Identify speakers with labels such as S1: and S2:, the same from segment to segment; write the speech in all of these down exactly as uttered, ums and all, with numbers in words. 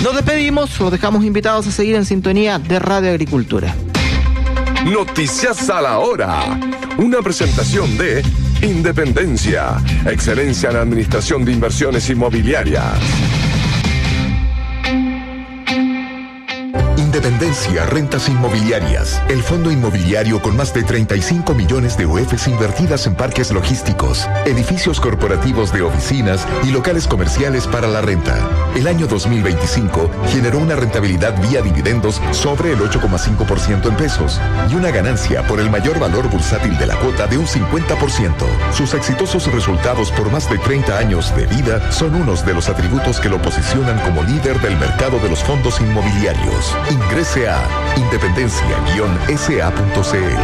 S1: Nos despedimos, los dejamos invitados a seguir en sintonía de Radio Agricultura.
S2: Noticias a la hora. Una presentación de Independencia, excelencia en administración de inversiones inmobiliarias. Independencia Rentas Inmobiliarias, el fondo inmobiliario con más de treinta y cinco millones de U Efes invertidas en parques logísticos, edificios corporativos de oficinas y locales comerciales para la renta. El año dos mil veinticinco generó una rentabilidad vía dividendos sobre el ocho coma cinco por ciento en pesos y una ganancia por el mayor valor bursátil de la cuota de un cincuenta por ciento. Sus exitosos resultados por más de treinta años de vida son unos de los atributos que lo posicionan como líder del mercado de los fondos inmobiliarios. Ingrese a independencia guion s a punto c l.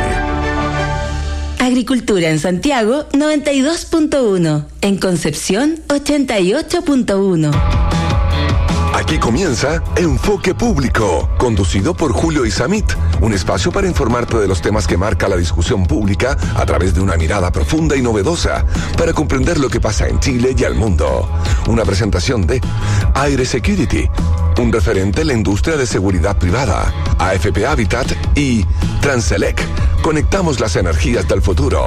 S3: Agricultura en Santiago noventa y dos punto uno, en Concepción ochenta y ocho punto uno.
S2: Aquí comienza Enfoque Público, conducido por Julio Isamit, un espacio para informarte de los temas que marca la discusión pública a través de una mirada profunda y novedosa para comprender lo que pasa en Chile y al mundo. Una presentación de Aire Security, un referente en la industria de seguridad privada, A F P Habitat y Transelec. Conectamos las energías del futuro.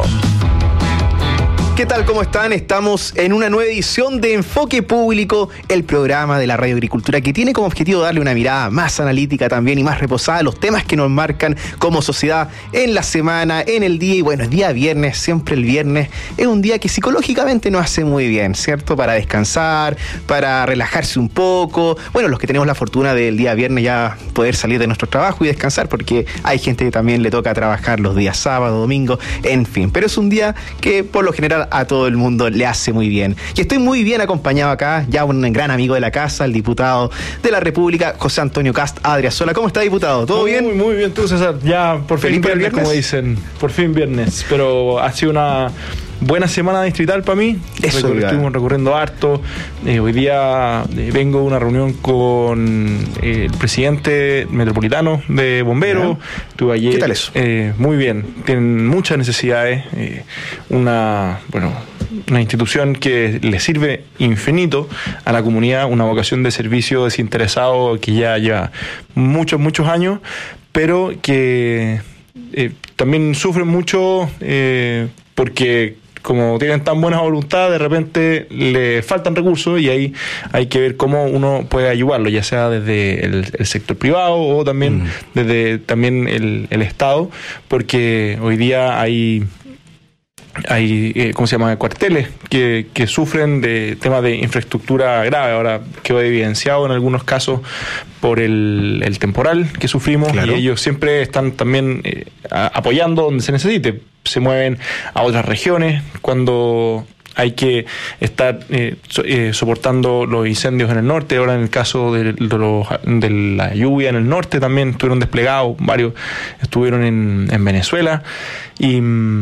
S1: ¿Qué tal? ¿Cómo están? Estamos en una nueva edición de Enfoque Público, el programa de la Radio Agricultura que tiene como objetivo darle una mirada más analítica también y más reposada a los temas que nos marcan como sociedad en la semana, en el día. Y bueno, el día viernes, siempre el viernes, es un día que psicológicamente nos hace muy bien, ¿cierto? Para descansar, para relajarse un poco. Bueno, los que tenemos la fortuna del día viernes ya poder salir de nuestro trabajo y descansar, porque hay gente que también le toca trabajar los días sábado, domingo, en fin. Pero es un día que por lo general a todo el mundo le hace muy bien. Y estoy muy bien acompañado acá, ya un gran amigo de la casa, el diputado de la República, José Antonio Cast Adriasola. ¿Cómo está, diputado? ¿Todo
S4: muy,
S1: bien?
S4: Muy, muy bien, tú, César. Ya por fin viernes, viernes, como dicen. Por fin viernes. Pero ha sido una buena semana distrital para mí.
S1: Eso,
S4: Recor- estuvimos recorriendo harto. Eh, hoy día eh, vengo de una reunión con eh, el presidente metropolitano de bomberos. Estuve ayer.
S1: ¿Qué tal eso?
S4: Eh, muy bien. Tienen muchas necesidades. Eh, una, bueno, una institución que le sirve infinito a la comunidad, una vocación de servicio desinteresado que ya lleva muchos, muchos años, pero que eh, también sufren mucho eh, porque como tienen tan buena voluntad, de repente le faltan recursos y ahí hay que ver cómo uno puede ayudarlo, ya sea desde el, el sector privado o también mm. desde también el, el Estado, porque hoy día hay hay, eh, ¿cómo se llama?, cuarteles que, que sufren de temas de infraestructura grave. Ahora quedó evidenciado en algunos casos por el, el temporal que sufrimos, claro. Y ellos siempre están también eh, a, apoyando donde se necesite. Se mueven a otras regiones cuando hay que estar eh, so, eh, soportando los incendios en el norte. Ahora en el caso de, de, los, de la lluvia en el norte también estuvieron desplegados, varios estuvieron en, en Venezuela y...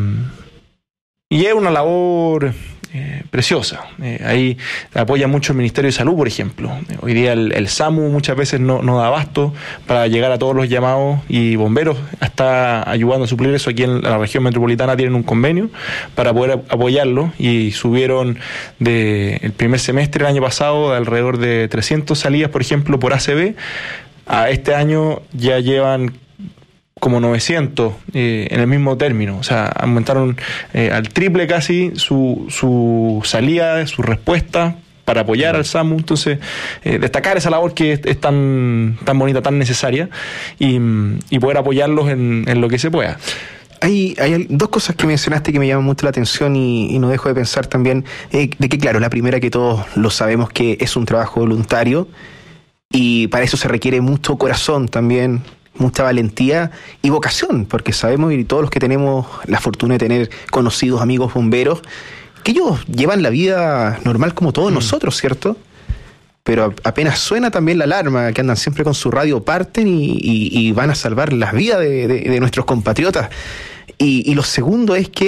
S4: Y es una labor eh, preciosa. Eh, ahí apoya mucho el Ministerio de Salud, por ejemplo. Eh, hoy día el, el SAMU muchas veces no, no da abasto para llegar a todos los llamados y bomberos está ayudando a suplir eso. Aquí en la región metropolitana tienen un convenio para poder apoyarlo y subieron de el primer semestre del año pasado de alrededor de trescientas salidas, por ejemplo, por A C V. A este año ya llevan como novecientos eh, en el mismo término, o sea, aumentaron eh, al triple casi su, su salida, su respuesta para apoyar al SAMU. Entonces, eh, destacar esa labor que es, es tan, tan bonita, tan necesaria y, y poder apoyarlos en, en lo que se pueda.
S1: Hay, hay dos cosas que mencionaste que me llaman mucho la atención y, y no dejo de pensar también eh, de que, claro, la primera, que todos lo sabemos, que es un trabajo voluntario y para eso se requiere mucho corazón también, mucha valentía y vocación, porque sabemos, y todos los que tenemos la fortuna de tener conocidos, amigos bomberos, que ellos llevan la vida normal como todos mm. nosotros, ¿cierto? Pero apenas suena también la alarma, que andan siempre con su radio, parten y, y, y van a salvar las vidas de, de, de nuestros compatriotas. Y, y lo segundo es que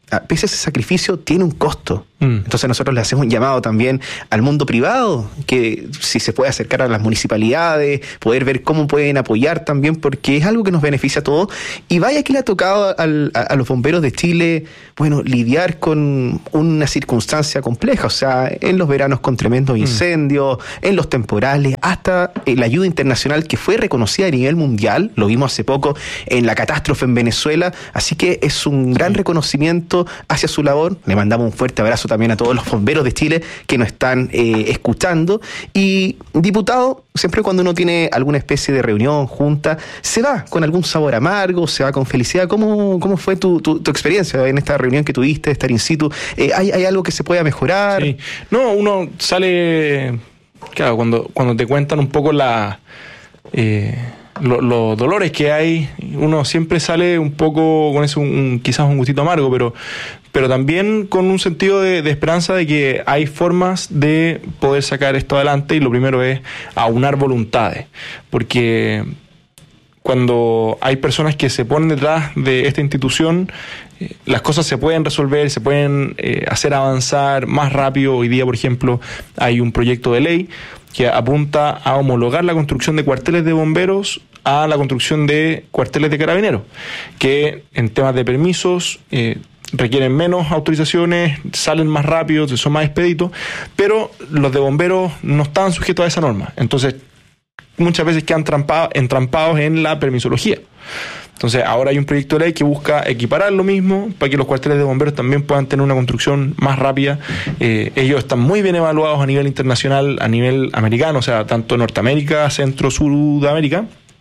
S1: pese a ese sacrificio, tiene un costo.
S4: Mm.
S1: Entonces nosotros le hacemos un llamado también al mundo privado, que si se puede acercar a las municipalidades, poder ver cómo pueden apoyar también, porque es algo que nos beneficia a todos. Y vaya que le ha tocado al, a, a los bomberos de Chile, bueno, lidiar con una circunstancia compleja, o sea, en los veranos con tremendos incendios, mm. en los temporales, hasta la ayuda internacional que fue reconocida a nivel mundial, lo vimos hace poco en la catástrofe en Venezuela, así que es un gran sí. reconocimiento hacia su labor. Le mandamos un fuerte abrazo también a todos los bomberos de Chile que nos están eh, escuchando. Y, diputado, siempre cuando uno tiene alguna especie de reunión, junta, se va con algún sabor amargo, se va con felicidad. ¿Cómo, cómo fue tu, tu, tu experiencia en esta reunión que tuviste, estar in situ? Eh, ¿hay, ¿Hay algo que se pueda mejorar?
S4: Sí. No, uno sale, claro, cuando, cuando te cuentan un poco la... Eh, Los, los dolores que hay, uno siempre sale un poco con eso, un, quizás un gustito amargo, pero, pero también con un sentido de, de esperanza de que hay formas de poder sacar esto adelante, y lo primero es aunar voluntades, porque cuando hay personas que se ponen detrás de esta institución, eh, las cosas se pueden resolver, se pueden eh, hacer avanzar más rápido. Hoy día, por ejemplo, hay un proyecto de ley que apunta a homologar la construcción de cuarteles de bomberos a la construcción de cuarteles de carabineros, que en temas de permisos eh, requieren menos autorizaciones, salen más rápido, son más expeditos, pero los de bomberos no están sujetos a esa norma. Entonces, muchas veces quedan trampados, entrampados en la permisología. Entonces, ahora hay un proyecto de ley que busca equiparar lo mismo para que los cuarteles de bomberos también puedan tener una construcción más rápida. Eh, ellos están muy bien evaluados a nivel internacional, a nivel americano, o sea, tanto Norteamérica, Centro, Sudamérica.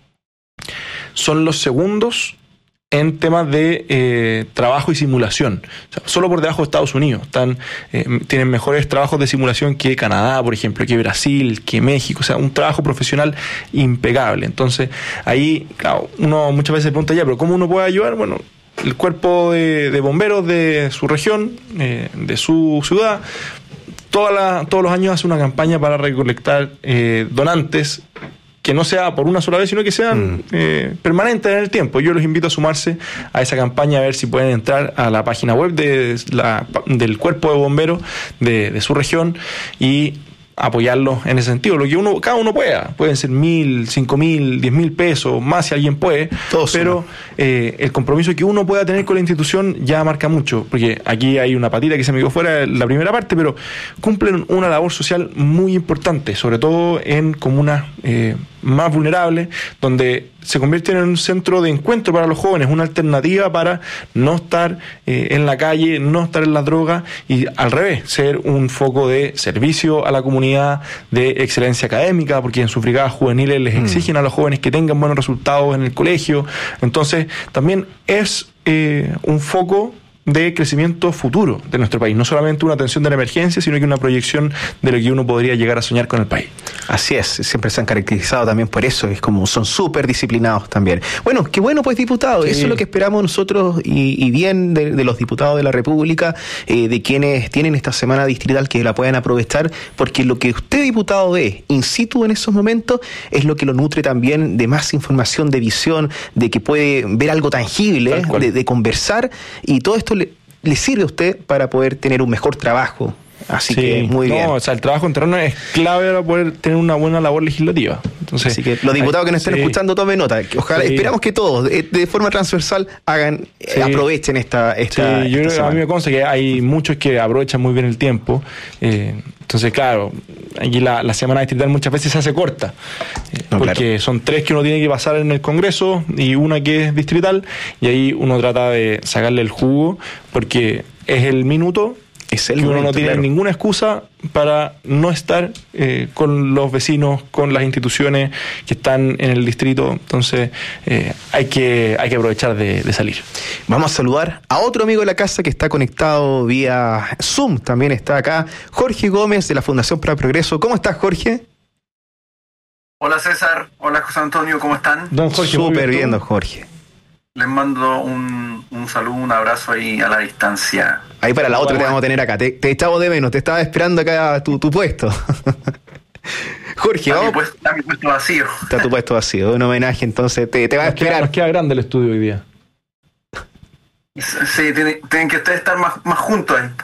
S4: Son los segundos en temas de eh, trabajo y simulación. O sea, solo por debajo de Estados Unidos. Están, eh, tienen mejores trabajos de simulación que Canadá, por ejemplo, que Brasil, que México. O sea, un trabajo profesional impecable. Entonces, ahí, claro, uno muchas veces se pregunta ya, pero ¿cómo uno puede ayudar? Bueno, el cuerpo de, de bomberos de su región, eh, de su ciudad, toda la, todos los años hace una campaña para recolectar eh, donantes, que no sea por una sola vez, sino que sean mm. eh, permanentes en el tiempo. Yo los invito a sumarse a esa campaña, a ver si pueden entrar a la página web de la, del cuerpo de bomberos de, de su región y apoyarlos en ese sentido. Lo que uno, cada uno pueda, pueden ser mil, cinco mil, diez mil pesos, más si alguien puede, Todos pero eh, el compromiso que uno pueda tener con la institución ya marca mucho, porque aquí hay una patita que se me quedó fuera de la primera parte, pero cumplen una labor social muy importante, sobre todo en comunas eh, más vulnerables, donde se convierten en un centro de encuentro para los jóvenes, una alternativa para no estar eh, en la calle, no estar en la droga, y al revés, ser un foco de servicio a la comunidad, de excelencia académica, porque en sus brigadas juveniles les exigen mm. a los jóvenes que tengan buenos resultados en el colegio. Entonces, también es eh, un foco de crecimiento futuro de nuestro país, no solamente una atención de la emergencia, sino que una proyección de lo que uno podría llegar a soñar con el país.
S1: Así es, siempre se han caracterizado también por eso, es como son súper disciplinados también. Bueno, qué bueno pues, diputado, sí. Eso es lo que esperamos nosotros y, y bien de, de los diputados de la República, eh, de quienes tienen esta semana distrital, que la puedan aprovechar, porque lo que usted, diputado, ve in situ en esos momentos es lo que lo nutre también de más información, de visión, de que puede ver algo tangible, de, de conversar, y todo esto le, le sirve a usted para poder tener un mejor trabajo. Así sí, que muy no, bien.
S4: O sea, el trabajo en terreno es clave para poder tener una buena labor legislativa. Entonces,
S1: así que los diputados que nos estén sí. escuchando, tomen nota. Ojalá, sí. esperamos que todos, de, de forma transversal, hagan, sí. aprovechen esta, esta,
S4: sí, yo
S1: esta
S4: creo, a mí me consta que hay muchos que aprovechan muy bien el tiempo. Eh, entonces, claro, aquí la, la semana distrital muchas veces se hace corta, eh, no, porque claro. son tres que uno tiene que pasar en el Congreso y una que es distrital, y ahí uno trata de sacarle el jugo, porque es el minuto es el que momento, uno no tiene claro. ninguna excusa para no estar eh, con los vecinos, con las instituciones que están en el distrito. Entonces eh, hay que hay que aprovechar de, de salir.
S1: Vamos a saludar a otro amigo de la casa que está conectado vía Zoom, también está acá, Jorge Gómez de la Fundación para el Progreso. ¿Cómo estás, Jorge?
S5: Hola, César. Hola, José Antonio, ¿cómo están?
S1: Don Jorge, súper bien, don Jorge.
S5: Les mando un, un saludo, un abrazo ahí a la distancia.
S1: Ahí para la otra bueno, te vamos a tener acá. Te, te echamos de menos, te estaba esperando acá tu, tu puesto. Jorge,
S5: está
S1: vamos.
S5: Mi puesto, está mi puesto vacío.
S1: Está tu puesto vacío. Un homenaje, entonces te, te va a
S4: nos
S1: esperar.
S4: Queda, nos queda grande el estudio hoy día.
S5: Sí, tienen, tienen que ustedes estar más, más juntos ahí.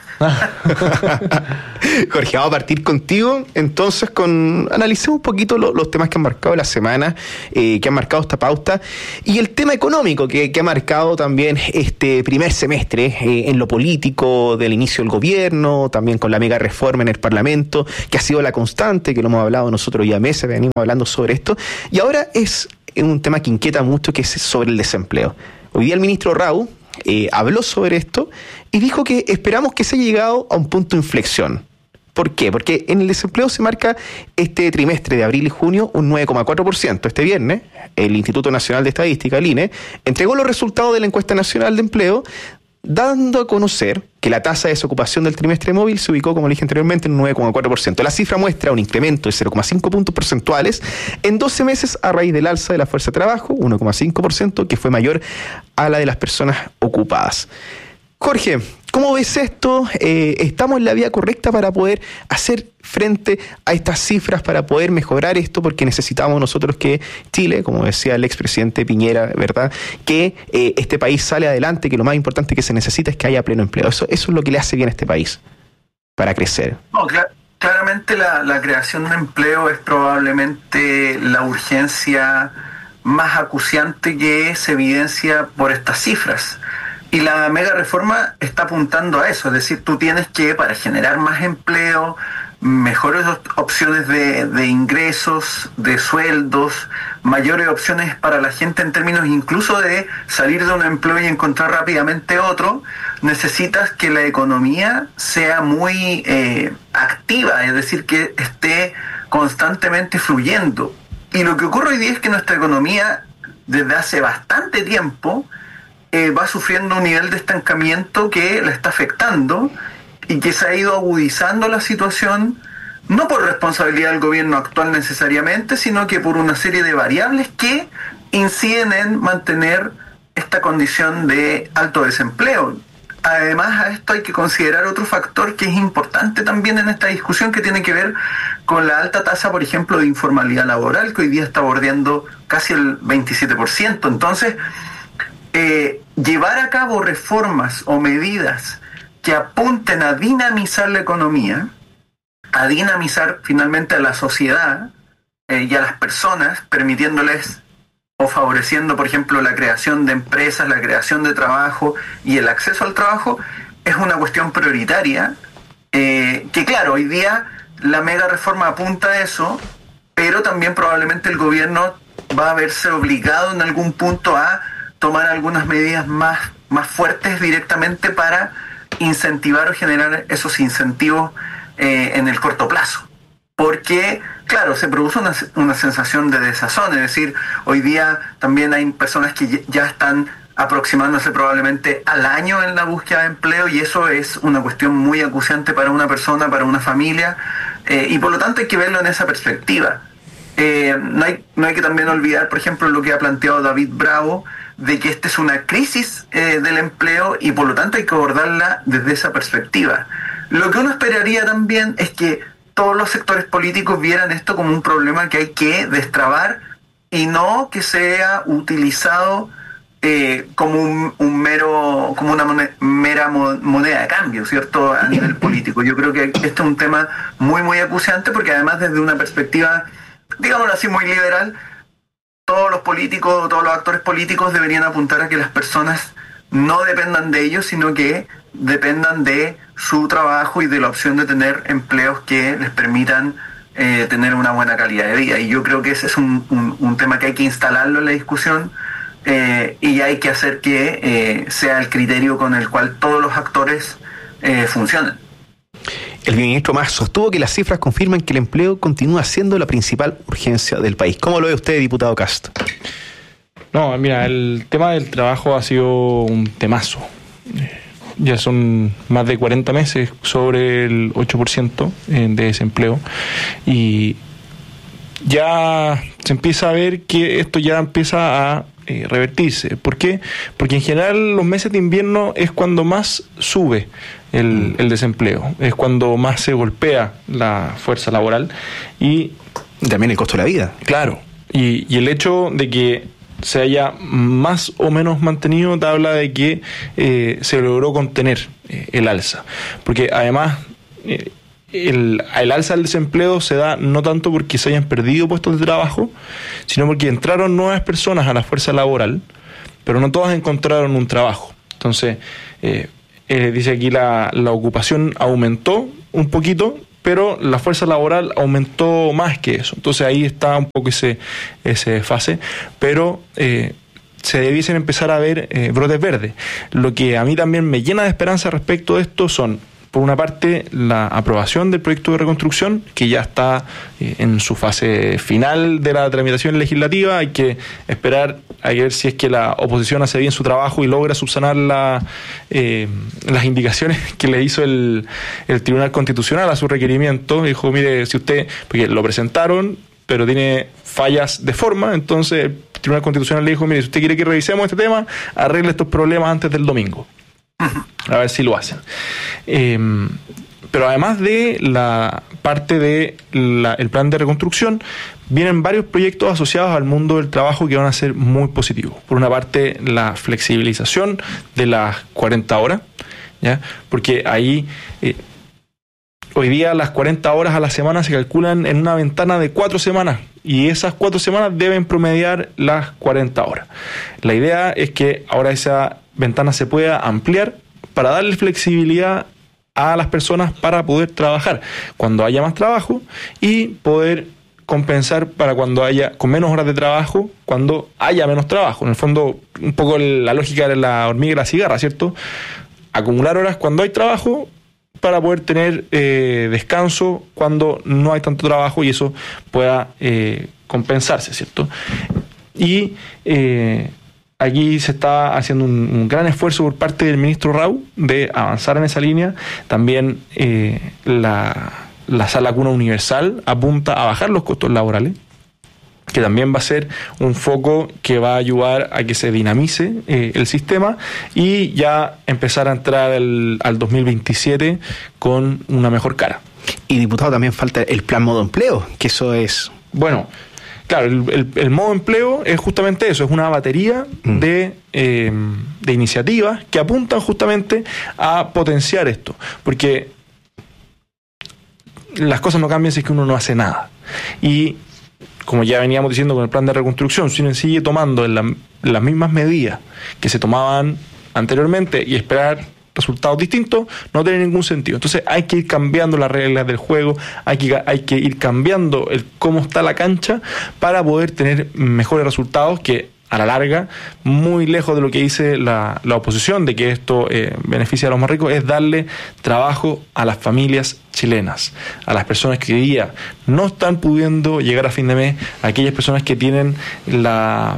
S1: Jorge, vamos a partir contigo. Entonces, con analicemos un poquito lo, los temas que han marcado la semana, eh, que han marcado esta pauta, y el tema económico que, que ha marcado también este primer semestre, eh, en lo político del inicio del gobierno, también con la mega reforma en el Parlamento, que ha sido la constante, que lo hemos hablado nosotros ya meses, venimos hablando sobre esto, y ahora es un tema que inquieta mucho, que es sobre el desempleo. Hoy día el ministro Rau Eh, habló sobre esto y dijo que esperamos que se haya llegado a un punto de inflexión. ¿Por qué? Porque en el desempleo se marca este trimestre de abril y junio un nueve coma cuatro por ciento. Este viernes, el Instituto Nacional de Estadística, el I N E, entregó los resultados de la encuesta nacional de empleo, dando a conocer que la tasa de desocupación del trimestre móvil se ubicó, como le dije anteriormente, en un nueve coma cuatro por ciento. La cifra muestra un incremento de cero coma cinco puntos porcentuales en doce meses a raíz del alza de la fuerza de trabajo, uno coma cinco por ciento, que fue mayor a la de las personas ocupadas. Jorge, ¿cómo ves esto? Eh, ¿Estamos en la vía correcta para poder hacer frente a estas cifras, para poder mejorar esto? Porque necesitamos nosotros que Chile, como decía el expresidente Piñera, ¿verdad?, que eh, este país sale adelante, que lo más importante que se necesita es que haya pleno empleo. Eso, eso es lo que le hace bien a este país para crecer.
S5: No, clar- claramente la, la creación de empleo es probablemente la urgencia más acuciante que se evidencia por estas cifras. Y la mega reforma está apuntando a eso, es decir, tú tienes que, para generar más empleo, mejores opciones de, de ingresos, de sueldos, mayores opciones para la gente en términos incluso de salir de un empleo y encontrar rápidamente otro, necesitas que la economía sea muy eh, activa, es decir, que esté constantemente fluyendo. Y lo que ocurre hoy día es que nuestra economía, desde hace bastante tiempo, Eh, va sufriendo un nivel de estancamiento que la está afectando y que se ha ido agudizando la situación, no por responsabilidad del gobierno actual necesariamente, sino que por una serie de variables que inciden en mantener esta condición de alto desempleo. Además, a esto hay que considerar otro factor que es importante también en esta discusión, que tiene que ver con la alta tasa, por ejemplo, de informalidad laboral, que hoy día está bordeando casi el veintisiete por ciento. Entonces, Eh, llevar a cabo reformas o medidas que apunten a dinamizar la economía, a dinamizar finalmente a la sociedad eh, y a las personas, permitiéndoles o favoreciendo, por ejemplo, la creación de empresas, la creación de trabajo y el acceso al trabajo, es una cuestión prioritaria, eh, que claro, hoy día la mega reforma apunta a eso, pero también probablemente el gobierno va a verse obligado en algún punto a tomar algunas medidas más, más fuertes directamente para incentivar o generar esos incentivos eh, en el corto plazo. Porque, claro, se produce una, una sensación de desazón, es decir, hoy día también hay personas que ya están aproximándose probablemente al año en la búsqueda de empleo, y eso es una cuestión muy acuciante para una persona, para una familia, eh, y por lo tanto hay que verlo en esa perspectiva. Eh, no hay, no hay que también olvidar, por ejemplo, lo que ha planteado David Bravo, de que esta es una crisis eh, del empleo y por lo tanto hay que abordarla desde esa perspectiva. Lo que uno esperaría también es que todos los sectores políticos vieran esto como un problema que hay que destrabar y no que sea utilizado eh, como un, un mero, como una moneda, mera moneda de cambio, ¿cierto?, a nivel político. Yo creo que este es un tema muy, muy acuciante, porque además desde una perspectiva, digámoslo así, muy liberal, todos los políticos, todos los actores políticos deberían apuntar a que las personas no dependan de ellos, sino que dependan de su trabajo y de la opción de tener empleos que les permitan eh, tener una buena calidad de vida. Y yo creo que ese es un, un, un tema que hay que instalarlo en la discusión eh, y hay que hacer que eh, sea el criterio con el cual todos los actores eh, funcionen.
S1: El ministro Mas sostuvo que las cifras confirman que el empleo continúa siendo la principal urgencia del país. ¿Cómo lo ve usted, diputado Cast?
S4: No, mira, el tema del trabajo ha sido un temazo. Ya son más de cuarenta meses sobre el ocho por ciento de desempleo, y ya se empieza a ver que esto ya empieza a eh, revertirse. ¿Por qué? Porque en general los meses de invierno es cuando más sube el, el desempleo, es cuando más se golpea la fuerza laboral y
S1: también el costo de la vida.
S4: Claro, y, y el hecho de que se haya más o menos mantenido, te habla de que eh, se logró contener eh, el alza. Porque además eh, el, el alza del desempleo se da no tanto porque se hayan perdido puestos de trabajo, sino porque entraron nuevas personas a la fuerza laboral, pero no todas encontraron un trabajo. Entonces, eh, eh, dice aquí la, la ocupación aumentó un poquito, pero la fuerza laboral aumentó más que eso. Entonces ahí está un poco ese, ese fase, pero eh, se debiesen empezar a ver eh, brotes verdes. Lo que a mí también me llena de esperanza respecto de esto son, por una parte, la aprobación del proyecto de reconstrucción, que ya está eh, en su fase final de la tramitación legislativa. Hay que esperar a ver si es que la oposición hace bien su trabajo y logra subsanar la, eh, las indicaciones que le hizo el, el Tribunal Constitucional a su requerimiento. Dijo, mire, si usted, porque lo presentaron, pero tiene fallas de forma, entonces el Tribunal Constitucional le dijo, mire, si usted quiere que revisemos este tema, arregle estos problemas antes del domingo. A ver si lo hacen. Eh, pero además de la parte de la, el plan de reconstrucción, vienen varios proyectos asociados al mundo del trabajo que van a ser muy positivos. Por una parte, la flexibilización de las cuarenta horas, ¿ya? Porque ahí eh, hoy día las cuarenta horas a la semana se calculan en una ventana de cuatro semanas, y esas cuatro semanas deben promediar las cuarenta horas. La idea es que ahora esa ventana se pueda ampliar para darle flexibilidad a las personas para poder trabajar cuando haya más trabajo y poder compensar para cuando haya con menos horas de trabajo, cuando haya menos trabajo. En el fondo, un poco la lógica de la hormiga y la cigarra, ¿cierto? Acumular horas cuando hay trabajo para poder tener eh, descanso cuando no hay tanto trabajo y eso pueda eh, compensarse, ¿cierto? Y eh, aquí se está haciendo un, un gran esfuerzo por parte del ministro Rau de avanzar en esa línea. También eh, la, la Sala Cuna Universal apunta a bajar los costos laborales, que también va a ser un foco que va a ayudar a que se dinamice eh, el sistema y ya empezar a entrar el, al dos mil veintisiete con una mejor cara.
S1: Y diputado, también falta el plan modo empleo, que eso es...
S4: Bueno, claro, el, el, el modo empleo es justamente eso, es una batería mm. de, eh, de iniciativas que apuntan justamente a potenciar esto, porque las cosas no cambian si es que uno no hace nada. Y como ya veníamos diciendo con el plan de reconstrucción, si uno sigue tomando en la, las mismas medidas que se tomaban anteriormente y esperar resultados distintos, no tiene ningún sentido. Entonces hay que ir cambiando las reglas del juego, hay que, hay que ir cambiando el cómo está la cancha para poder tener mejores resultados que a la larga, muy lejos de lo que dice la, la oposición, de que esto eh, beneficia a los más ricos, es darle trabajo a las familias chilenas, a las personas que hoy día no están pudiendo llegar a fin de mes, a aquellas personas que tienen la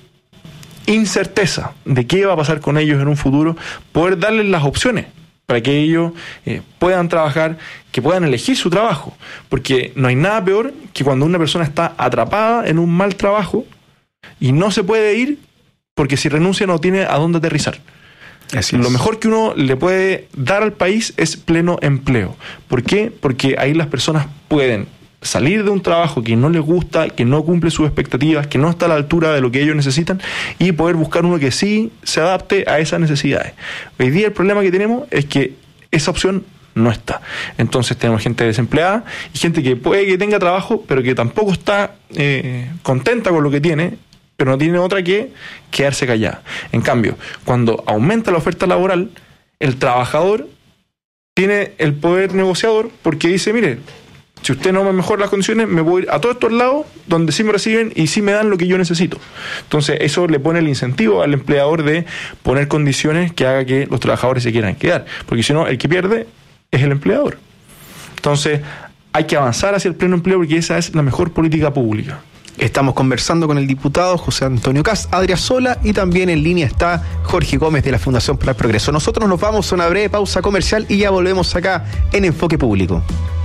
S4: incerteza de qué va a pasar con ellos en un futuro, poder darles las opciones para que ellos eh, puedan trabajar, que puedan elegir su trabajo, porque no hay nada peor que cuando una persona está atrapada en un mal trabajo y no se puede ir porque si renuncia no tiene a dónde aterrizar. Así es. Lo mejor que uno le puede dar al país es pleno empleo. ¿Por qué? Porque ahí las personas pueden salir de un trabajo que no les gusta, que no cumple sus expectativas, que no está a la altura de lo que ellos necesitan y poder buscar uno que sí se adapte a esas necesidades. Hoy día el problema que tenemos es que esa opción no está. Entonces tenemos gente desempleada y gente que puede que tenga trabajo, pero que tampoco está eh, contenta con lo que tiene, pero no tiene otra que quedarse callada. En cambio, cuando aumenta la oferta laboral, el trabajador tiene el poder negociador porque dice, mire, si usted no me mejora las condiciones, me voy a todos estos lados donde sí me reciben y sí me dan lo que yo necesito. Entonces eso le pone el incentivo al empleador de poner condiciones que haga que los trabajadores se quieran quedar, porque si no, el que pierde es el empleador. Entonces hay que avanzar hacia el pleno empleo porque esa es la mejor política pública.
S1: Estamos conversando con el diputado José Antonio Kast Adriasola y también en línea está Jorge Gómez de la Fundación para el Progreso. Nosotros nos vamos a una breve pausa comercial y ya volvemos acá en Enfoque Público.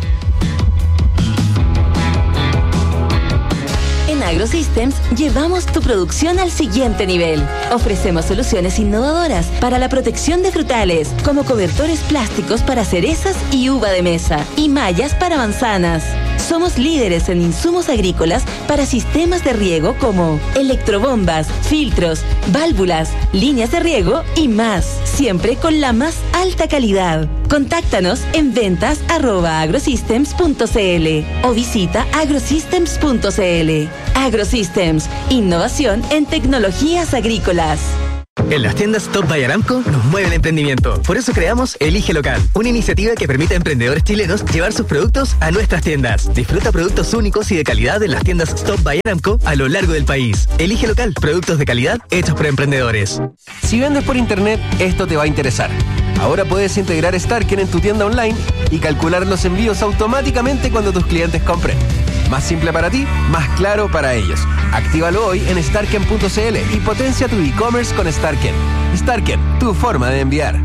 S3: En AgroSystems llevamos tu producción al siguiente nivel. Ofrecemos soluciones innovadoras para la protección de frutales, como cobertores plásticos para cerezas y uva de mesa y mallas para manzanas. Somos líderes en insumos agrícolas para sistemas de riego como electrobombas, filtros, válvulas, líneas de riego y más, siempre con la más alta calidad. Contáctanos en ventas arroba agrosystems punto cl o visita agrosystems punto cl. Agrosystems, innovación en tecnologías agrícolas.
S6: En las tiendas Stop by Aramco nos mueve el emprendimiento. Por eso creamos Elige Local, una iniciativa que permite a emprendedores chilenos llevar sus productos a nuestras tiendas. Disfruta productos únicos y de calidad en las tiendas Stop by Aramco a lo largo del país. Elige Local, productos de calidad hechos por emprendedores.
S7: Si vendes por internet, esto te va a interesar. Ahora puedes integrar Starken en tu tienda online y calcular los envíos automáticamente cuando tus clientes compren. Más simple para ti, más claro para ellos. Actívalo hoy en starken punto cl y potencia tu e-commerce con Starken. Starken, tu forma de enviar.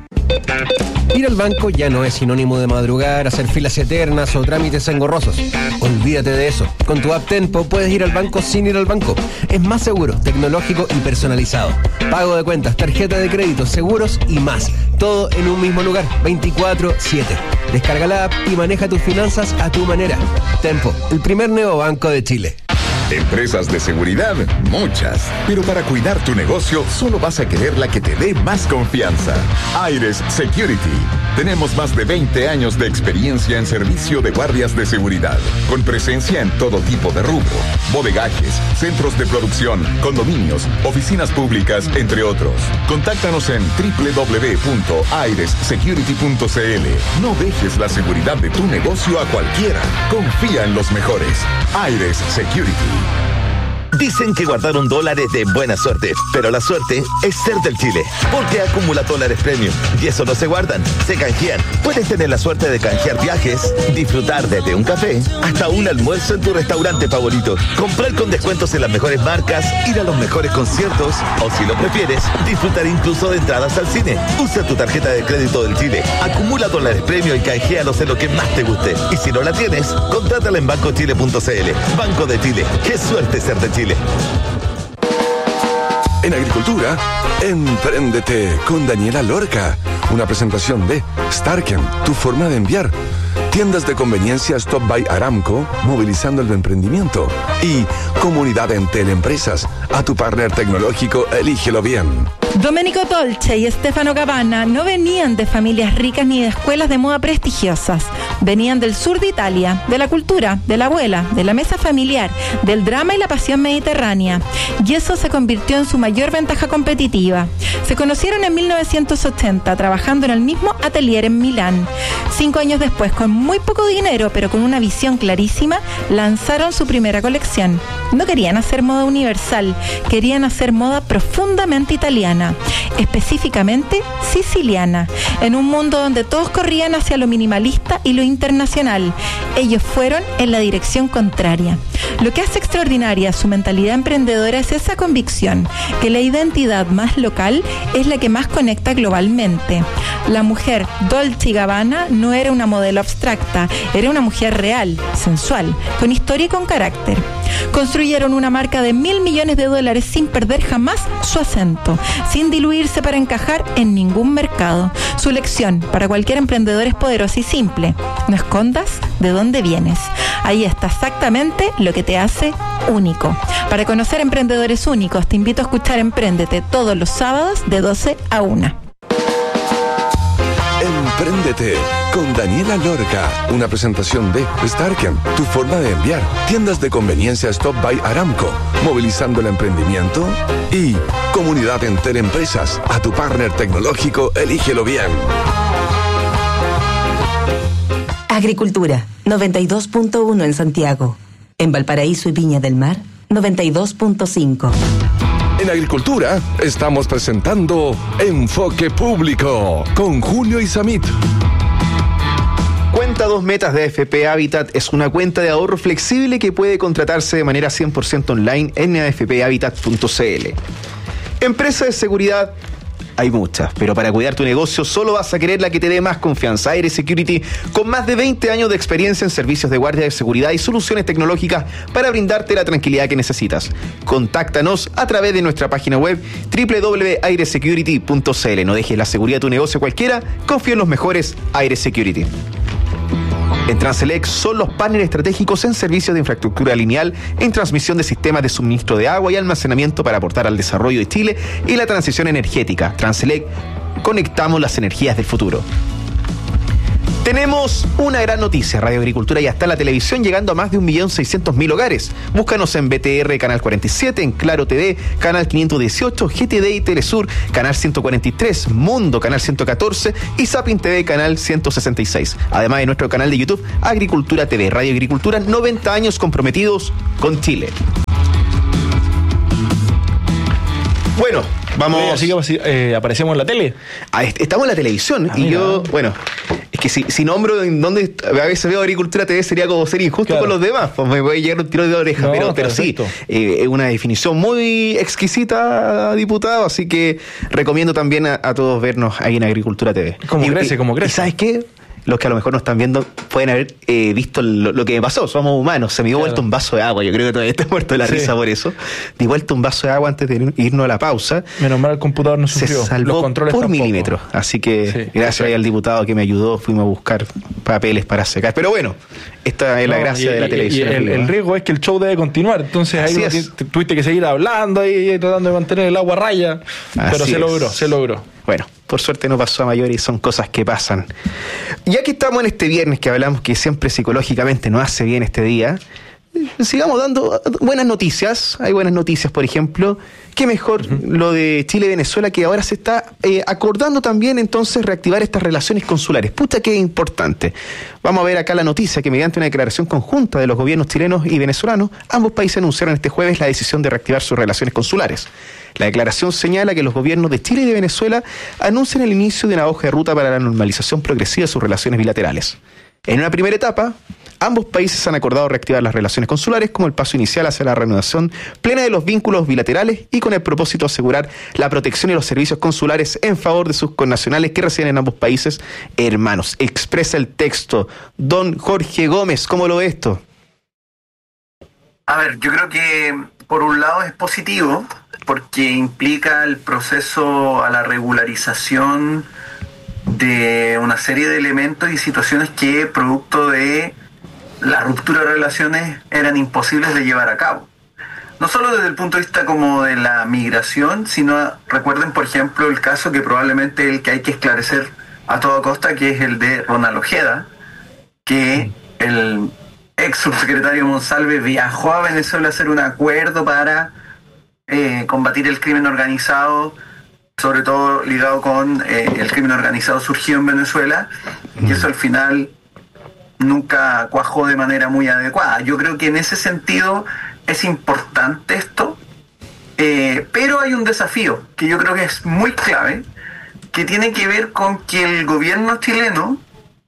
S7: Ir al banco ya no es sinónimo de madrugar, hacer filas eternas o trámites engorrosos. Olvídate de eso. Con tu app Tenpo puedes ir al banco sin ir al banco. Es más seguro, tecnológico y personalizado. Pago de cuentas, tarjeta de crédito, seguros y más. Todo en un mismo lugar, veinticuatro siete. Descarga la app y maneja tus finanzas a tu manera. Tenpo, el primer neobanco de Chile.
S2: Empresas de seguridad, muchas. Pero para cuidar tu negocio, solo vas a querer la que te dé más confianza. Aires Security. Tenemos más de veinte años de experiencia en servicio de guardias de seguridad, con presencia en todo tipo de rubro, bodegajes, centros de producción, condominios, oficinas públicas, entre otros. Contáctanos en doble u doble u doble u punto aires security punto cl. No dejes la seguridad de tu negocio a cualquiera. Confía en los mejores. Aires Security.
S8: Dicen que guardar un dólar es de buena suerte, pero la suerte es ser del Chile, porque acumula dólares premium y eso no se guardan, se canjean. Puedes tener la suerte de canjear viajes, disfrutar desde un café hasta un almuerzo en tu restaurante favorito, comprar con descuentos en las mejores marcas, ir a los mejores conciertos o, si lo prefieres, disfrutar incluso de entradas al cine. Usa tu tarjeta de crédito del Chile, acumula dólares premium y canjealos en lo que más te guste. Y si no la tienes, contrátala en banco chile punto cl. Banco de Chile, qué suerte ser de Chile.
S9: En agricultura, Empréndete con Daniela Lorca. Una presentación de Starken, tu forma de enviar. Tiendas de conveniencia Stop by Aramco, movilizando el emprendimiento. Y Comunidad Entel Empresas. A tu partner tecnológico, elígelo bien.
S10: Domenico Dolce y Stefano Gabbana no venían de familias ricas ni de escuelas de moda prestigiosas. Venían del sur de Italia, de la cultura, de la abuela, de la mesa familiar, del drama y la pasión mediterránea. Y eso se convirtió en su mayor ventaja competitiva. Se conocieron en mil novecientos ochenta, trabajando en el mismo atelier en Milán. Cinco años después, con muy poco dinero, pero con una visión clarísima, lanzaron su primera colección. No querían hacer moda universal, querían hacer moda profundamente italiana, específicamente siciliana, en un mundo donde todos corrían hacia lo minimalista y lo internacional. Ellos fueron en la dirección contraria. Lo que hace extraordinaria su mentalidad emprendedora es esa convicción, que la identidad más local es la que más conecta globalmente. La mujer Dolce y Gabbana no era una modelo abstracta, era una mujer real, sensual, con historia y con carácter. Construyeron una marca de mil millones de dólares sin perder jamás su acento, sin diluirse para encajar en ningún mercado. Su lección para cualquier emprendedor es poderosa y simple: no escondas de dónde vienes. Ahí está exactamente lo que te hace único. Para conocer emprendedores únicos, te invito a escuchar Empréndete todos los sábados de doce a una.
S9: Empréndete con Daniela Lorca. Una presentación de Starken, tu forma de enviar. Tiendas de conveniencia Stop by Aramco, movilizando el emprendimiento. Y Comunidad Entel Empresas. A tu partner tecnológico, elígelo bien.
S3: Agricultura, noventa y dos punto uno en Santiago. En Valparaíso y Viña del Mar, noventa y dos punto cinco.
S9: En agricultura, estamos presentando Enfoque Público con Julio Isamit.
S1: Cuenta dos metas de A F P Habitat es una cuenta de ahorro flexible que puede contratarse de manera cien por ciento online en a f p habitat punto c l. Empresa de seguridad hay muchas, pero para cuidar tu negocio solo vas a querer la que te dé más confianza. Aires Security, con más de veinte años de experiencia en servicios de guardia de seguridad y soluciones tecnológicas para brindarte la tranquilidad que necesitas. Contáctanos a través de nuestra página web doble u doble u doble u punto aires security punto c l. No dejes la seguridad de tu negocio cualquiera, confía en los mejores. Aires Security. En Transelec son los partners estratégicos en servicios de infraestructura lineal, en transmisión de sistemas de suministro de agua y almacenamiento para aportar al desarrollo de Chile y la transición energética. Transelec, conectamos las energías del futuro. Tenemos una gran noticia. Radio Agricultura ya está en la televisión, llegando a más de un millón seiscientos mil hogares. Búscanos en B T R Canal cuarenta y siete, en Claro T V Canal quinientos dieciocho, G T D y Telesur Canal ciento cuarenta y tres, Mundo Canal ciento catorce y Zapping T V Canal ciento sesenta y seis. Además de nuestro canal de YouTube Agricultura T V. Radio Agricultura, noventa años comprometidos con Chile. Bueno, vamos.
S4: Oye, así que eh, aparecemos en la tele.
S1: Ah, estamos en la televisión. Ah, y mira. yo, bueno, es que si, si nombro en dónde a veces veo Agricultura T V sería como ser injusto claro. con los demás. Pues me voy a llegar un tiro de oreja. No, pero, pero sí, eh, es una definición muy exquisita, diputado. Así que recomiendo también a, a todos vernos ahí en Agricultura T V.
S4: Como
S1: y,
S4: crece,
S1: y,
S4: como crece.
S1: ¿Y sabes qué? Los que a lo mejor nos están viendo pueden haber eh, visto lo, lo que me pasó. Somos humanos. Se me dio claro. vuelta un vaso de agua. Yo creo que todavía estoy muerto de la sí. risa por eso. Di vuelta un vaso de agua antes de irnos a la pausa.
S4: Menos mal el computador no sufrió.
S1: Se salvó
S4: Los controles
S1: por
S4: tampoco.
S1: milímetros. Así que
S4: sí,
S1: gracias ahí al diputado que me ayudó. Fuimos a buscar papeles para secar. Pero bueno, esta es la no, gracia
S4: y,
S1: de la
S4: y,
S1: televisión.
S4: Y el, el riesgo es que el show debe continuar. Entonces ahí t- tuviste que seguir hablando ahí, tratando de mantener el agua a raya. Así pero se es. logró, se logró.
S1: Bueno, por suerte no pasó a mayor y son cosas que pasan. Ya que estamos en este viernes que hablamos que siempre psicológicamente nos hace bien este día, sigamos dando buenas noticias. Hay buenas noticias, por ejemplo. Qué mejor uh-huh. lo de Chile y Venezuela, que ahora se está eh, acordando también entonces reactivar estas relaciones consulares. Pucha, qué importante. Vamos a ver acá la noticia que mediante una declaración conjunta de los gobiernos chilenos y venezolanos, ambos países anunciaron este jueves la decisión de reactivar sus relaciones consulares. La declaración señala que los gobiernos de Chile y de Venezuela anuncian el inicio de una hoja de ruta para la normalización progresiva de sus relaciones bilaterales. En una primera etapa, ambos países han acordado reactivar las relaciones consulares como el paso inicial hacia la reanudación plena de los vínculos bilaterales y con el propósito de asegurar la protección y los servicios consulares en favor de sus connacionales que residen en ambos países hermanos. Expresa el texto. Don Jorge Gómez, ¿cómo lo ve esto?
S5: A ver, yo creo que por un lado es positivo porque implica el proceso a la regularización de una serie de elementos y situaciones que producto de la ruptura de relaciones eran imposibles de llevar a cabo. No solo desde el punto de vista como de la migración, sino recuerden por ejemplo el caso que probablemente el que hay que esclarecer a toda costa, que es el de Ronald Ojeda, que el ex subsecretario Monsalve viajó a Venezuela a hacer un acuerdo para eh, combatir el crimen organizado, sobre todo ligado con eh, el crimen organizado surgido en Venezuela, y eso al final nunca cuajó de manera muy adecuada. Yo creo que en ese sentido es importante esto, eh, pero hay un desafío que yo creo que es muy clave, que tiene que ver con que el gobierno chileno,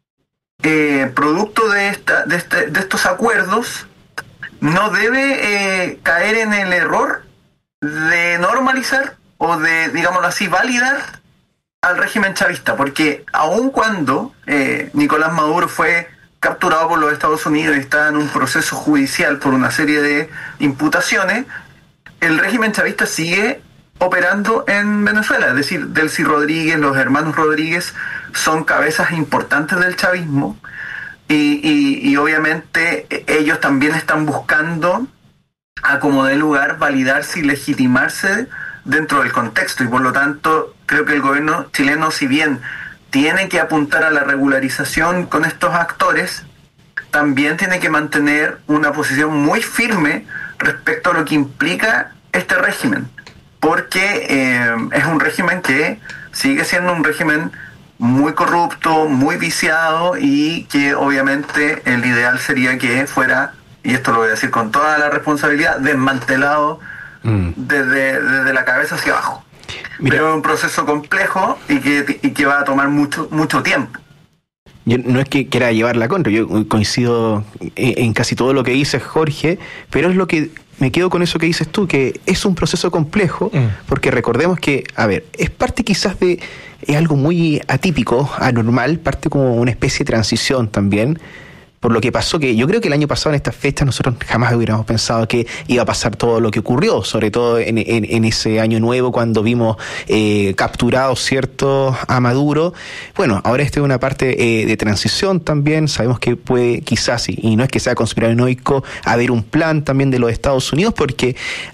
S5: eh, producto de, esta, de, este, de estos acuerdos, no debe eh, caer en el error de normalizar o de, digámoslo así, validar al régimen chavista, porque aun cuando eh, Nicolás Maduro fue capturado por los Estados Unidos y está en un proceso judicial por una serie de imputaciones, el régimen chavista sigue operando en Venezuela. Es decir, Delcy Rodríguez, los hermanos Rodríguez son cabezas importantes del chavismo y, y, y obviamente ellos también están buscando a como dé lugar validarse y legitimarse dentro del contexto, y por lo tanto creo que el gobierno chileno, si bien tiene que apuntar a la regularización con estos actores, también tiene que mantener una posición muy firme respecto a lo que implica este régimen, porque eh, es un régimen que sigue siendo un régimen muy corrupto, muy viciado, y que obviamente el ideal sería que fuera, y esto lo voy a decir con toda la responsabilidad, desmantelado mm. desde, desde la cabeza hacia abajo. Mira, pero es un proceso complejo y que, y que va a tomar mucho mucho tiempo.
S1: Yo no es que quiera llevarla contra, yo coincido en, en casi todo lo que dices, Jorge, pero es lo que me quedo con eso que dices tú, que es un proceso complejo, mm. porque recordemos que, a ver, es parte quizás de es algo muy atípico, anormal, parte como una especie de transición también, por lo que pasó, que yo creo que el año pasado en estas fechas nosotros jamás hubiéramos pensado que iba a pasar todo lo que ocurrió, sobre todo en, en, en ese año nuevo cuando vimos eh, capturado, ¿cierto?, a Maduro. Bueno, ahora esta es una parte eh, de transición también, sabemos que puede quizás, y, y no es que sea conspiranoico, haber un plan también de los Estados Unidos, porque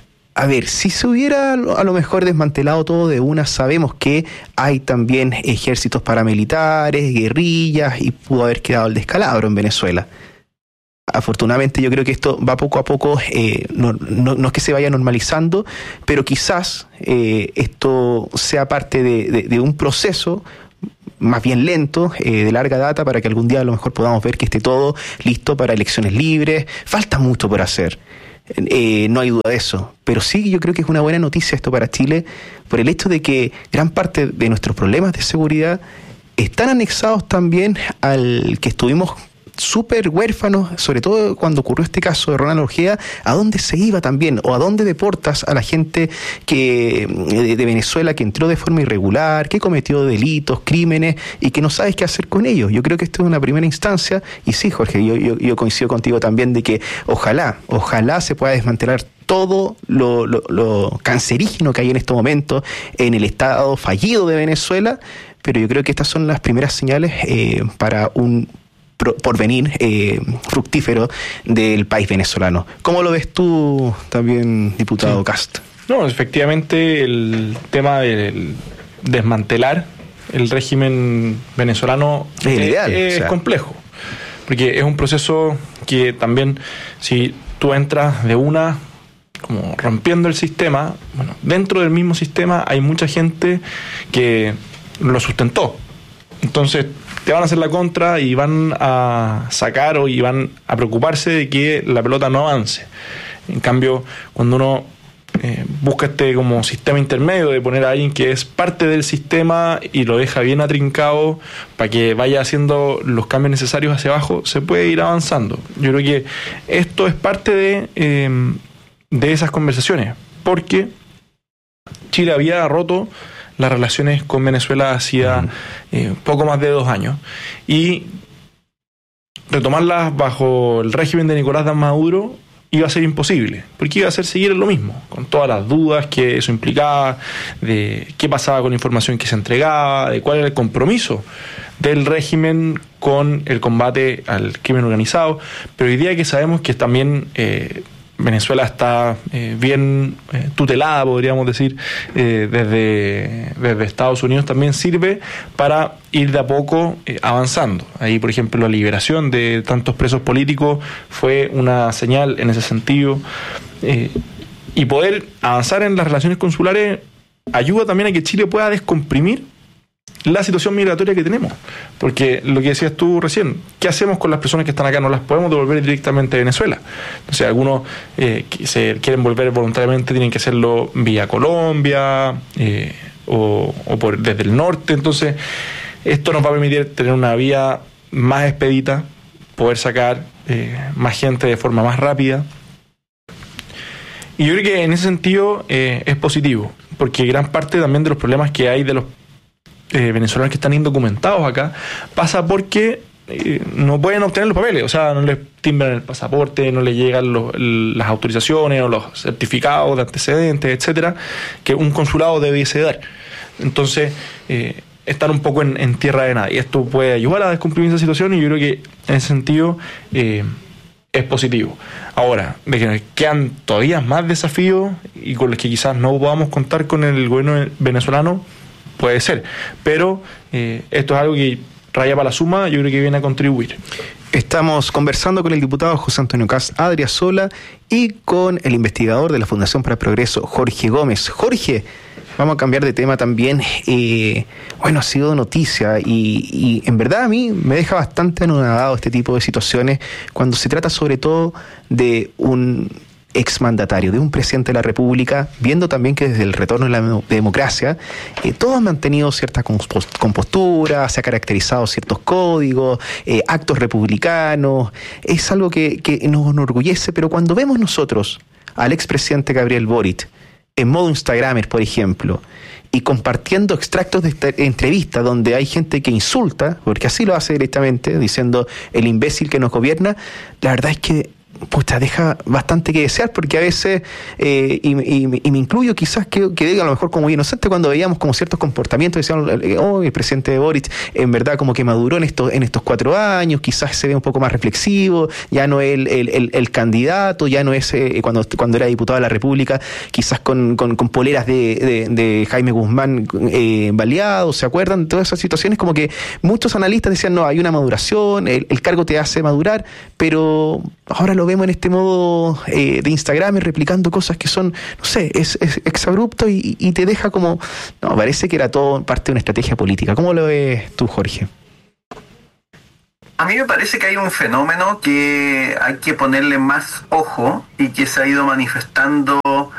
S1: a ver, si se hubiera a lo mejor desmantelado todo de una, sabemos que hay también ejércitos paramilitares, guerrillas, y pudo haber quedado el descalabro en Venezuela. Afortunadamente yo creo que esto va poco a poco, eh, no, no, no es que se vaya normalizando, pero quizás eh, esto sea parte de, de, de un proceso más bien lento, eh, de larga data, para que algún día a lo mejor podamos ver que esté todo listo para elecciones libres. Falta mucho por hacer. Eh, no hay duda de eso, pero sí yo creo que es una buena noticia esto para Chile por el hecho de que gran parte de nuestros problemas de seguridad están anexados también al que estuvimos súper huérfanos, sobre todo cuando ocurrió este caso de Ronald Ojeda, a dónde se iba también, o a dónde deportas a la gente que de, de Venezuela que entró de forma irregular, que cometió delitos, crímenes, y que no sabes qué hacer con ellos. Yo creo que esto es una primera instancia, y sí, Jorge, yo, yo, yo coincido contigo también de que ojalá, ojalá se pueda desmantelar todo lo, lo, lo cancerígeno que hay en este momento en el estado fallido de Venezuela, pero yo creo que estas son las primeras señales eh, para un porvenir eh, fructífero del país venezolano. ¿Cómo lo ves tú también, diputado sí. Cast?
S4: No, efectivamente el tema del desmantelar el régimen venezolano
S1: es, es, ideal,
S4: es,
S1: o sea.
S4: complejo, porque es un proceso que también, si tú entras de una como rompiendo el sistema, bueno, dentro del mismo sistema hay mucha gente que lo sustentó. Entonces te van a hacer la contra y van a sacar o y van a preocuparse de que la pelota no avance. En cambio, cuando uno eh, busca este como sistema intermedio de poner a alguien que es parte del sistema y lo deja bien atrincado para que vaya haciendo los cambios necesarios hacia abajo, se puede ir avanzando. Yo creo que esto es parte de, eh, de esas conversaciones, porque Chile había roto las relaciones con Venezuela hacía uh-huh. eh, poco más de dos años, y retomarlas bajo el régimen de Nicolás Maduro iba a ser imposible, porque iba a ser seguir en lo mismo, con todas las dudas que eso implicaba, de qué pasaba con la información que se entregaba, de cuál era el compromiso del régimen con el combate al crimen organizado. Pero hoy día que sabemos que también eh, Venezuela está eh, bien eh, tutelada, podríamos decir, eh, desde, desde Estados Unidos, también sirve para ir de a poco eh, avanzando. Ahí, por ejemplo, la liberación de tantos presos políticos fue una señal en ese sentido. Eh, y poder avanzar en las relaciones consulares ayuda también a que Chile pueda descomprimir la situación migratoria que tenemos, porque lo que decías tú recién, ¿qué hacemos con las personas que están acá? No las podemos devolver directamente a Venezuela. Entonces algunos eh, que se quieren volver voluntariamente tienen que hacerlo vía Colombia eh, o, o por desde el norte. Entonces esto nos va a permitir tener una vía más expedita, poder sacar eh, más gente de forma más rápida. Y yo creo que en ese sentido eh, es positivo, porque gran parte también de los problemas que hay de los Eh, venezolanos que están indocumentados acá pasa porque eh, no pueden obtener los papeles, o sea, no les timbran el pasaporte, no les llegan los, las autorizaciones o los certificados de antecedentes, etcétera, que un consulado debiese dar. Entonces eh, están un poco en, en tierra de nadie. Esto puede ayudar a descomprimir esa situación, y yo creo que en ese sentido eh, es positivo. Ahora, de que nos quedan todavía más desafíos y con los que quizás no podamos contar con el gobierno venezolano, puede ser, pero eh, esto es algo que raya para la suma, yo creo que viene a contribuir.
S1: Estamos conversando con el diputado José Antonio Cast Adriasola y con el investigador de la Fundación para el Progreso, Jorge Gómez. Jorge, vamos a cambiar de tema también. Eh, bueno, ha sido noticia y, y en verdad a mí me deja bastante anonadado este tipo de situaciones cuando se trata sobre todo de un exmandatario, de un presidente de la República, viendo también que desde el retorno de la democracia eh, todos han mantenido cierta compostura, se ha caracterizado ciertos códigos, eh, actos republicanos. Es algo que, que nos enorgullece, pero cuando vemos nosotros al expresidente Gabriel Boric en modo Instagramer, por ejemplo, y compartiendo extractos de esta entrevista donde hay gente que insulta, porque así lo hace directamente, diciendo el imbécil que nos gobierna, la verdad es que puta, deja bastante que desear, porque a veces, eh, y, y, y me incluyo quizás que, que diga a lo mejor como inocente, cuando veíamos como ciertos comportamientos, decíamos, oh, el presidente Boric en verdad como que maduró en estos, en estos cuatro años, quizás se ve un poco más reflexivo, ya no es el, el, el, el candidato, ya no es eh, cuando, cuando era diputado de la República, quizás con, con, con poleras de, de, de Jaime Guzmán eh, baleados, ¿se acuerdan? Todas esas situaciones, como que muchos analistas decían, no, hay una maduración, el, el cargo te hace madurar, pero ahora lo vemos en este modo eh, de Instagram replicando cosas que son, no sé, es, es exabrupto y, y te deja como, no, parece que era todo parte de una estrategia política. ¿Cómo lo ves tú, Jorge?
S5: A mí me parece que hay un fenómeno que hay que ponerle más ojo y que se ha ido manifestando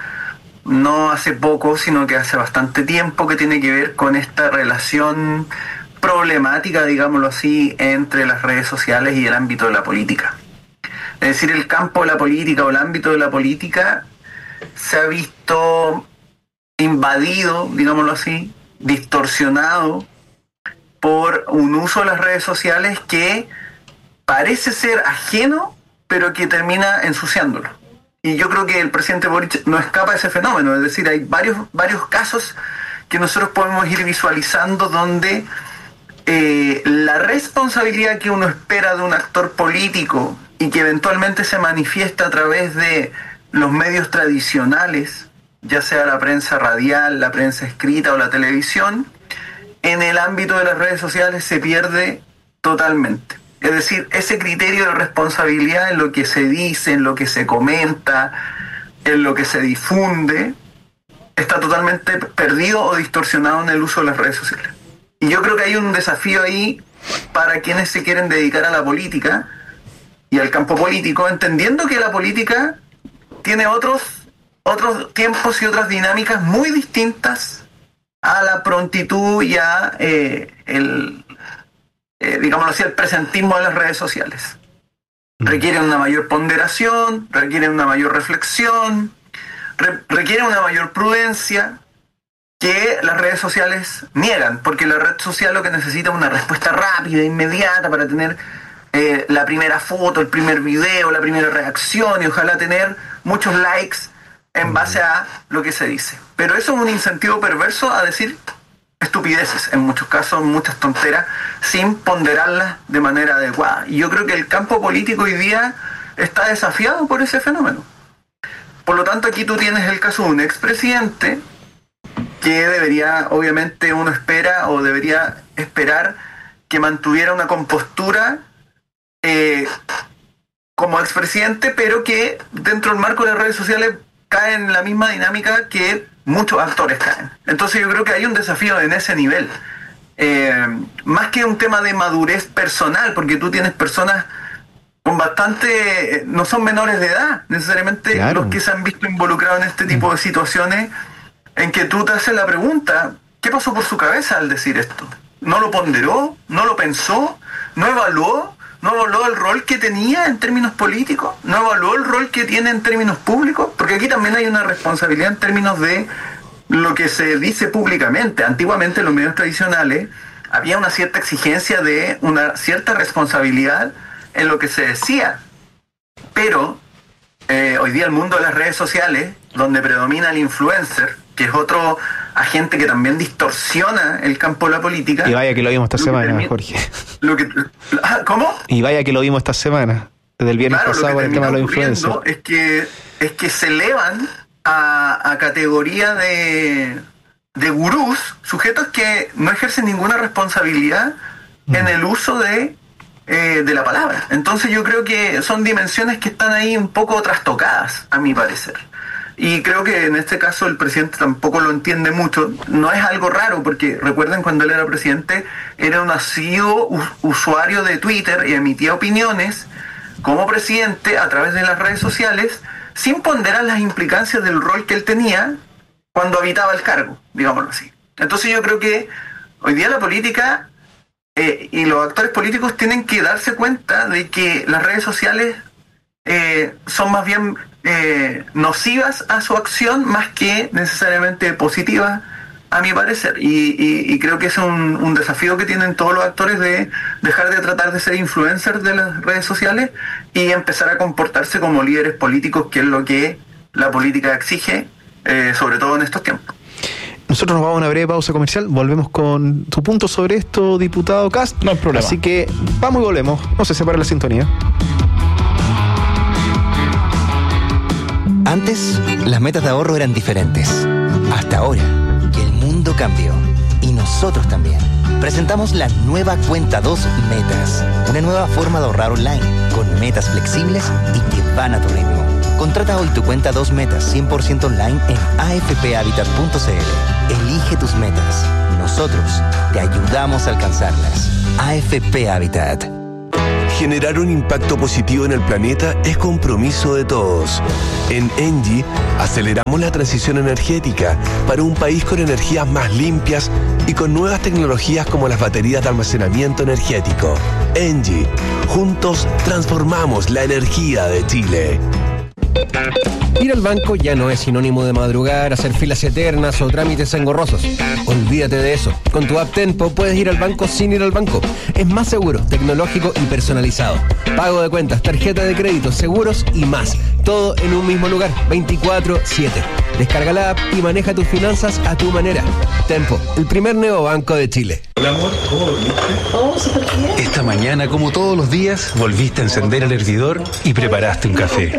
S5: no hace poco, sino que hace bastante tiempo, que tiene que ver con esta relación problemática, digámoslo así, entre las redes sociales y el ámbito de la política. Es decir, el campo de la política o el ámbito de la política se ha visto invadido, digámoslo así, distorsionado por un uso de las redes sociales que parece ser ajeno, pero que termina ensuciándolo. Y yo creo que el presidente Boric no escapa de ese fenómeno, es decir, hay varios, varios casos que nosotros podemos ir visualizando donde eh, la responsabilidad que uno espera de un actor político y que eventualmente se manifiesta a través de los medios tradicionales, ya sea la prensa radial, la prensa escrita o la televisión, en el ámbito de las redes sociales se pierde totalmente. Es decir, ese criterio de responsabilidad en lo que se dice, en lo que se comenta, en lo que se difunde, está totalmente perdido o distorsionado en el uso de las redes sociales. Y yo creo que hay un desafío ahí para quienes se quieren dedicar a la política y al campo político, entendiendo que la política tiene otros, otros tiempos y otras dinámicas muy distintas a la prontitud y a eh, el, eh, digámoslo así, el presentismo de las redes sociales. Requieren una mayor ponderación, requieren una mayor reflexión, re, requieren una mayor prudencia que las redes sociales niegan, porque la red social lo que necesita es una respuesta rápida, inmediata, para tener eh, la primera foto, el primer video, la primera reacción y ojalá tener muchos likes en base a lo que se dice. Pero eso es un incentivo perverso a decir estupideces, en muchos casos muchas tonteras, sin ponderarlas de manera adecuada. Y yo creo que el campo político hoy día está desafiado por ese fenómeno. Por lo tanto, aquí tú tienes el caso de un expresidente que debería, obviamente uno espera o debería esperar que mantuviera una compostura eh, como expresidente, pero que dentro del marco de las redes sociales cae en la misma dinámica que muchos actores caen. Entonces yo creo que hay un desafío en ese nivel. Eh, más que un tema de madurez personal, porque tú tienes personas con bastante... no son menores de edad, necesariamente, claro, los que se han visto involucrados en este tipo de situaciones, en que tú te haces la pregunta, ¿qué pasó por su cabeza al decir esto? ¿No lo ponderó? ¿No lo pensó? ¿No evaluó? ¿No evaluó el rol que tenía en términos políticos? ¿No evaluó el rol que tiene en términos públicos? Porque aquí también hay una responsabilidad en términos de lo que se dice públicamente. Antiguamente en los medios tradicionales había una cierta exigencia de una cierta responsabilidad en lo que se decía. Pero eh, hoy día el mundo de las redes sociales, donde predomina el influencer, que es otro agente que también distorsiona el campo de la política.
S1: Y vaya que lo vimos esta semana, termina, Jorge.
S5: Lo que, ¿Cómo?
S1: Y vaya que lo vimos esta semana, desde el viernes
S5: claro,
S1: pasado con el tema de los influencers.
S5: Es que, es que se elevan a, a categoría de, de gurús, sujetos que no ejercen ninguna responsabilidad mm. en el uso de, eh, de la palabra. Entonces yo creo que son dimensiones que están ahí un poco trastocadas, a mi parecer. Y creo que en este caso el presidente tampoco lo entiende mucho. No es algo raro, porque recuerden cuando él era presidente, era un asiduo usuario de Twitter y emitía opiniones como presidente a través de las redes sociales, sin ponderar las implicancias del rol que él tenía cuando habitaba el cargo, digámoslo así. Entonces yo creo que hoy día la política eh, y los actores políticos tienen que darse cuenta de que las redes sociales eh, son más bien eh, nocivas a su acción más que necesariamente positivas, a mi parecer. Y, y, y creo que es un, un desafío que tienen todos los actores de dejar de tratar de ser influencers de las redes sociales y empezar a comportarse como líderes políticos, que es lo que la política exige, eh, sobre todo en estos tiempos.
S1: Nosotros nos vamos a una breve pausa comercial, volvemos con tu punto sobre esto, diputado Kast.
S4: No hay problema.
S1: Así que vamos y volvemos, no se separe la sintonía.
S11: Antes, las metas de ahorro eran diferentes. Hasta ahora, que el mundo cambió. Y nosotros también. Presentamos la nueva Cuenta dos Metas. Una nueva forma de ahorrar online, con metas flexibles y que van a tu ritmo. Contrata hoy tu Cuenta dos Metas cien por ciento online en a f p habitat punto c l. Elige tus metas. Nosotros te ayudamos a alcanzarlas. A F P Habitat.
S12: Generar un impacto positivo en el planeta es compromiso de todos. En Engie aceleramos la transición energética para un país con energías más limpias y con nuevas tecnologías como las baterías de almacenamiento energético. Engie, juntos transformamos la energía de Chile.
S7: Ir al banco ya no es sinónimo de madrugar, hacer filas eternas o trámites engorrosos. Olvídate de eso. Con tu app Tenpo puedes ir al banco sin ir al banco. Es más seguro, tecnológico y personalizado. Pago de cuentas, tarjeta de crédito, seguros y más. Todo en un mismo lugar, veinticuatro siete. Descarga la app y maneja tus finanzas a tu manera. Tenpo, el primer neobanco de Chile.
S13: Hola amor, ¿cómo dormiste?
S14: Oh, súper bien.
S13: Esta mañana, como todos los días, volviste a encender el hervidor y preparaste un café.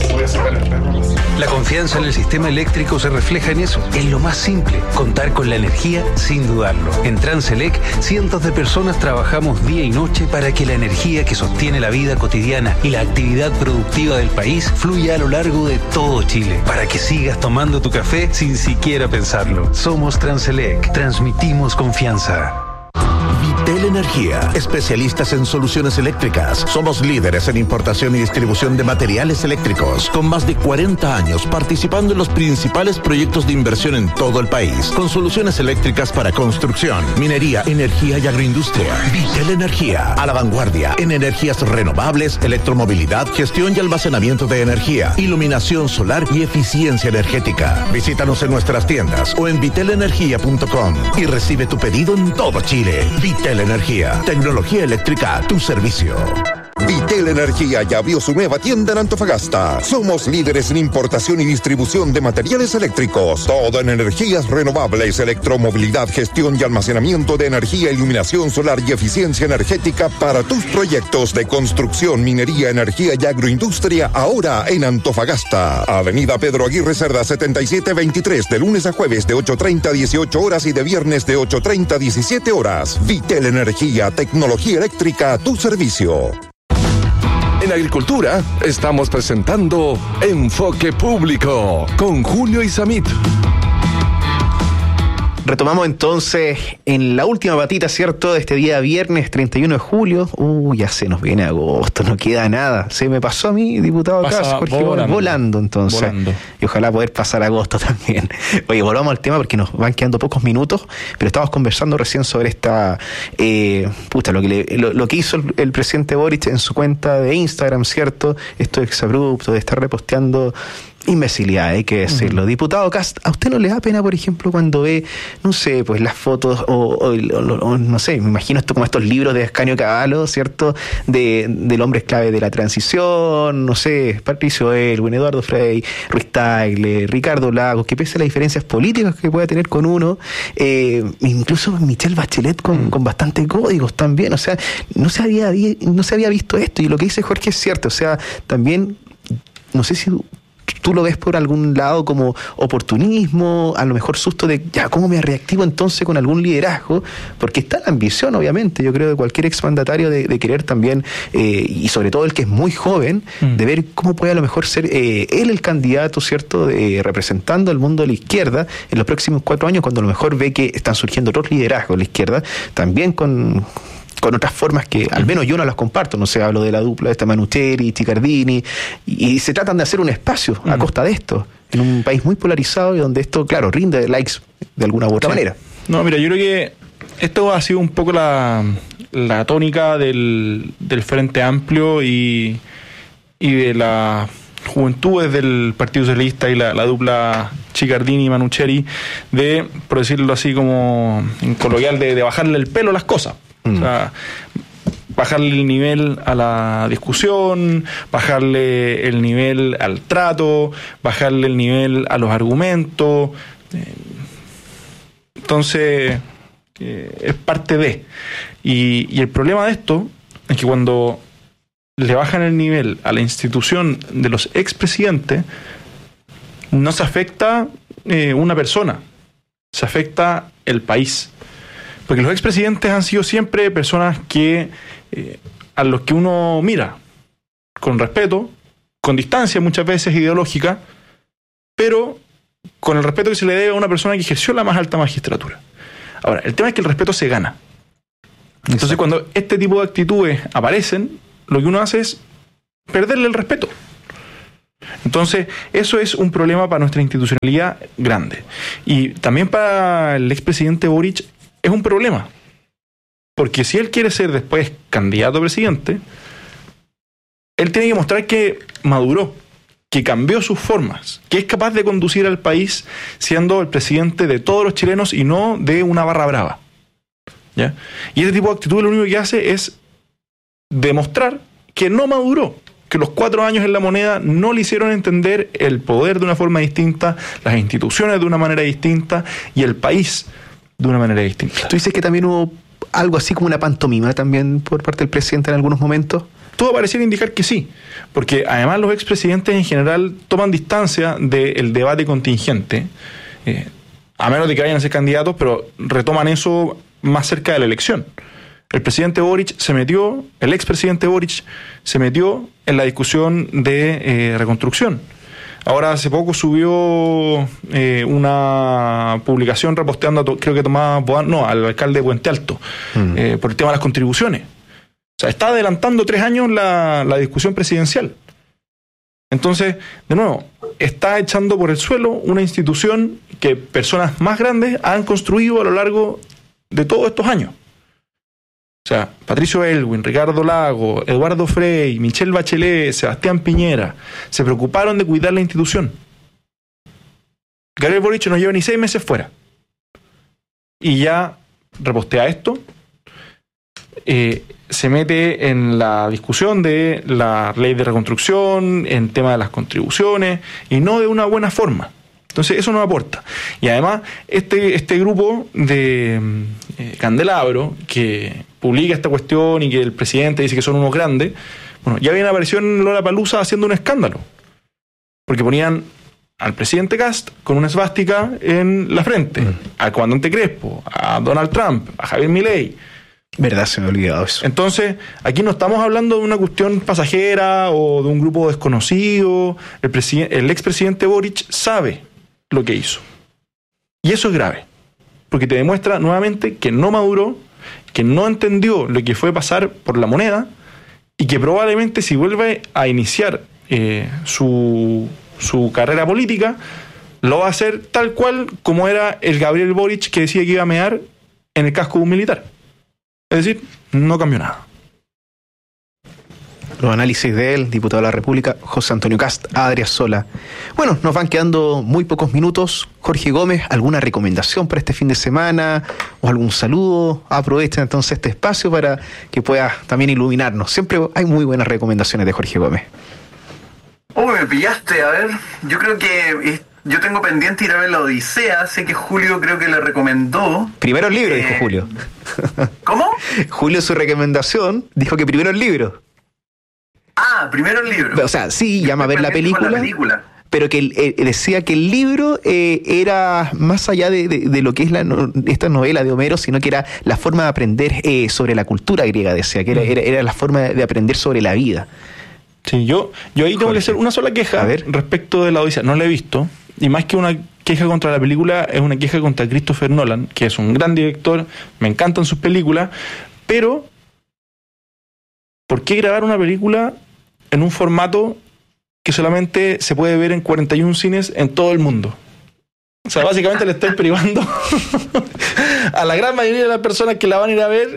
S13: La confianza en el sistema eléctrico se refleja en eso, en lo más simple, contar con la energía sin dudarlo. En Transelec, cientos de personas trabajamos día y noche para que la energía que sostiene la vida cotidiana y la actividad productiva del país fluya a lo largo de todo Chile, para que sigas tomando tu café sin siquiera pensarlo. Somos Transelec, transmitimos confianza.
S15: Vitel Energía, especialistas en soluciones eléctricas. Somos líderes en importación y distribución de materiales eléctricos, con más de cuarenta años participando en los principales proyectos de inversión en todo el país, con soluciones eléctricas para construcción, minería, energía y agroindustria. Vitel Energía, a la vanguardia en energías renovables, electromovilidad, gestión y almacenamiento de energía, iluminación solar y eficiencia energética. Visítanos en nuestras tiendas o en vitel energía punto com y recibe tu pedido en todo Chile. Vitel Energía, tecnología eléctrica a tu servicio.
S2: Vitel Energía ya abrió su nueva tienda en Antofagasta. Somos líderes en importación y distribución de materiales eléctricos. Todo en energías renovables, electromovilidad, gestión y almacenamiento de energía, iluminación solar y eficiencia energética para tus proyectos de construcción, minería, energía y agroindustria, ahora en Antofagasta. Avenida Pedro Aguirre Cerda setenta y siete veintitrés, de lunes a jueves de ocho treinta a dieciocho horas y de viernes de ocho treinta a diecisiete horas. Vitel Energía, tecnología eléctrica a tu servicio.
S9: En Agricultura estamos presentando Enfoque Público con Julio Isamit.
S1: Retomamos entonces en la última patita, ¿cierto? De este día viernes treinta y uno de julio. Uy, ya se nos viene agosto, no queda nada. Se me pasó a mí, diputado Cas, Jorge, volando, volando entonces. Volando. Y ojalá poder pasar agosto también. Oye, volvamos al tema porque nos van quedando pocos minutos, pero estamos conversando recién sobre esta, eh, puta, lo que, le, lo, lo que hizo el, el presidente Boric en su cuenta de Instagram, ¿cierto? Esto es exabrupto, de estar reposteando imbecilidad, hay que decirlo. Uh-huh. Diputado Kast, ¿a usted no le da pena, por ejemplo, cuando ve, no sé, pues las fotos o, o, o, o no sé, me imagino esto como estos libros de Ascanio Cavallo, ¿cierto? De, del hombre clave de la transición, no sé, Patricio Elwin, Eduardo Frei, Ruiz Tagle, Ricardo Lagos, que pese a las diferencias políticas que pueda tener con uno, eh, incluso Michelle Bachelet con, uh-huh. con bastantes códigos también, o sea, no se había no se había visto esto, y lo que dice Jorge es cierto, o sea, también, no sé si tú lo ves por algún lado como oportunismo, a lo mejor susto de, ya, ¿cómo me reactivo entonces con algún liderazgo? Porque está la ambición, obviamente, yo creo, de cualquier exmandatario de, de querer también, eh, y sobre todo el que es muy joven, mm. de ver cómo puede a lo mejor ser eh, él el candidato, ¿cierto?, de, representando al mundo de la izquierda en los próximos cuatro años, cuando a lo mejor ve que están surgiendo otros liderazgos de la izquierda, también con... con otras formas que al menos yo no las comparto, no sé, hablo de la dupla de esta Manucheri, Chicardini, y, y se tratan de hacer un espacio uh-huh. a costa de esto, en un país muy polarizado y donde esto, claro, rinde likes de alguna u otra sí. manera.
S4: No, mira, yo creo que esto ha sido un poco la, la tónica del, del Frente Amplio y, y de la juventudes del Partido Socialista y la, la dupla Chicardini y Manucheri de, por decirlo así como en coloquial, de, de bajarle el pelo a las cosas. Mm. O sea, bajarle el nivel a la discusión, bajarle el nivel al trato, bajarle el nivel a los argumentos. Entonces, eh, es parte de. Y, y el problema de esto es que cuando le bajan el nivel a la institución de los expresidentes, no se afecta eh, una persona, se afecta el país. Porque los expresidentes han sido siempre personas que eh, a los que uno mira con respeto, con distancia muchas veces ideológica, pero con el respeto que se le debe a una persona que ejerció la más alta magistratura. Ahora, el tema es que el respeto se gana. Entonces, exacto, cuando este tipo de actitudes aparecen, lo que uno hace es perderle el respeto. Entonces, eso es un problema para nuestra institucionalidad grande. Y también para el expresidente Boric es un problema. Porque si él quiere ser después candidato a presidente, él tiene que mostrar que maduró, que cambió sus formas, que es capaz de conducir al país siendo el presidente de todos los chilenos y no de una barra brava. ¿Ya? Y ese tipo de actitud lo único que hace es demostrar que no maduró, que los cuatro años en la moneda no le hicieron entender el poder de una forma distinta, las instituciones de una manera distinta y el país de una manera distinta.
S1: ¿Tú dices que también hubo algo así como una pantomima también por parte del presidente en algunos momentos?
S4: Todo pareciera indicar que sí, porque además los expresidentes en general toman distancia del debate contingente, eh, a menos de que vayan a ser candidatos, pero retoman eso más cerca de la elección. El presidente Boric se metió, el expresidente Boric se metió en la discusión de eh, reconstrucción. Ahora hace poco subió eh, una publicación reposteando, a, creo que Tomás Boán, no, al alcalde de Puente Alto, mm. eh, por el tema de las contribuciones. O sea, está adelantando tres años la, la discusión presidencial. Entonces, de nuevo, está echando por el suelo una institución que personas más grandes han construido a lo largo de todos estos años. O sea, Patricio Aylwin, Ricardo Lago, Eduardo Frei, Michelle Bachelet, Sebastián Piñera, se preocuparon de cuidar la institución. Gabriel Boric no lleva ni seis meses fuera. Y ya repostea esto, eh, se mete en la discusión de la ley de reconstrucción, en tema de las contribuciones, y no de una buena forma. Entonces eso no aporta. Y además, este, este grupo de eh, Candelabro, que publica esta cuestión y que el presidente dice que son unos grandes, bueno, ya bien apareció en Lollapalooza haciendo un escándalo. Porque ponían al presidente Kast con una esvástica en la frente, mm. al comandante Crespo, a Donald Trump, a Javier Milei.
S1: Verdad, se me ha olvidado eso.
S4: Entonces, aquí no estamos hablando de una cuestión pasajera o de un grupo desconocido. El, presiden- el expresidente Boric sabe lo que hizo. Y eso es grave, porque te demuestra nuevamente que no maduró, que no entendió lo que fue pasar por la moneda y que probablemente si vuelve a iniciar eh, su, su carrera política, lo va a hacer tal cual como era el Gabriel Boric que decía que iba a mear en el casco de un militar. Es decir, no cambió nada.
S1: Los análisis del diputado de la República, José Antonio Kast, Adrián Sola. Bueno, nos van quedando muy pocos minutos. Jorge Gómez, ¿alguna recomendación para este fin de semana o algún saludo? Aprovechen entonces este espacio para que pueda también iluminarnos. Siempre hay muy buenas recomendaciones de Jorge Gómez.
S5: Oh, me pillaste, a ver, yo creo que yo tengo pendiente ir a ver la Odisea, sé que Julio creo que le recomendó.
S1: Primero el libro, eh... dijo Julio.
S5: ¿Cómo?
S1: Julio, su recomendación, dijo que primero el libro.
S5: Ah, primero el libro.
S1: O sea, sí, llama a ver la película,
S5: la película,
S1: pero que él, eh, decía que el libro eh, era más allá de, de, de lo que es la no, esta novela de Homero, sino que era la forma de aprender eh, sobre la cultura griega, decía, que era, era, era la forma de aprender sobre la vida.
S4: Sí, yo, yo ahí tengo Jorge. que hacer una sola queja respecto de la Odisea. No la he visto, y más que una queja contra la película, es una queja contra Christopher Nolan, que es un gran director, me encantan sus películas, pero ¿por qué grabar una película en un formato que solamente se puede ver en cuarenta y uno cines en todo el mundo? O sea, básicamente le estoy privando a la gran mayoría de las personas que la van a ir a ver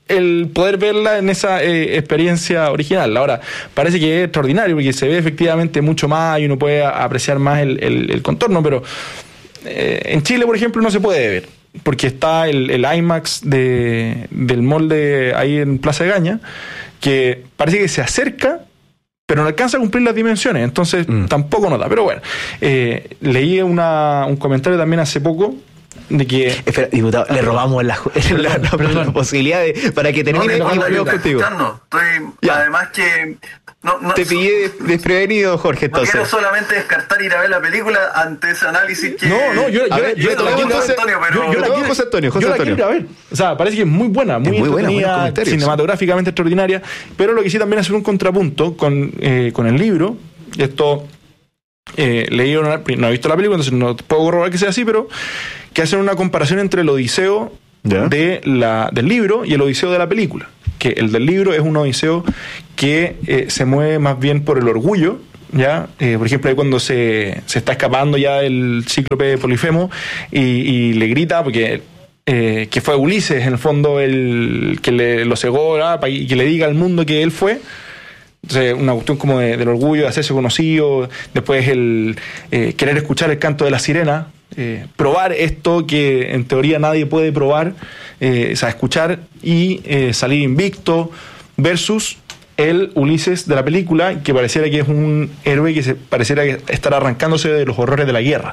S4: el poder verla en esa eh, experiencia original. Ahora, parece que es extraordinario porque se ve efectivamente mucho más y uno puede apreciar más el, el, el contorno, pero eh, en Chile, por ejemplo, no se puede ver porque está el, el IMAX de, del molde ahí en Plaza de Gaña, que parece que se acerca, pero no alcanza a cumplir las dimensiones, entonces mm. tampoco nos da. Pero bueno, eh, leí una, un comentario también hace poco de que...
S1: Espera, diputado, ah, le robamos la, la, la, la, la posibilidad de, para que termine
S5: no,
S1: y volvemos contigo.
S5: Estoy, además que... No, no,
S1: te pillé desprevenido, Jorge, entonces.
S5: No quiero solamente descartar ir a ver la película ante ese análisis que...
S4: No, no, yo, yo,
S1: ver,
S4: yo,
S1: yo,
S4: yo,
S1: yo,
S4: José Antonio, pero... yo, yo la quiero, José Antonio, José yo Antonio. la quiero ir a ver. O sea, parece que es muy buena, muy, muy buena, cinematográficamente extraordinaria, pero lo que sí también es hacer un contrapunto con, eh, con el libro. Esto eh, leí, una, no he visto la película, entonces no puedo corroborar que sea así, pero que hacen una comparación entre el Odiseo de la, del libro y el Odiseo de la película. Que el del libro es un Odiseo que eh, se mueve más bien por el orgullo, ¿ya? Eh, por ejemplo, ahí cuando se, se está escapando ya el cíclope Polifemo y, y le grita, porque eh, que fue Ulises, en el fondo, el que le, lo cegó, ¿verdad? Y que le diga al mundo que él fue. Entonces, una cuestión como de, del orgullo, de hacerse conocido, después el eh, querer escuchar el canto de la sirena, eh, probar esto que en teoría nadie puede probar, eh, o sea, escuchar y eh, salir invicto, versus el Ulises de la película, que pareciera que es un héroe que se pareciera estar arrancándose de los horrores de la guerra.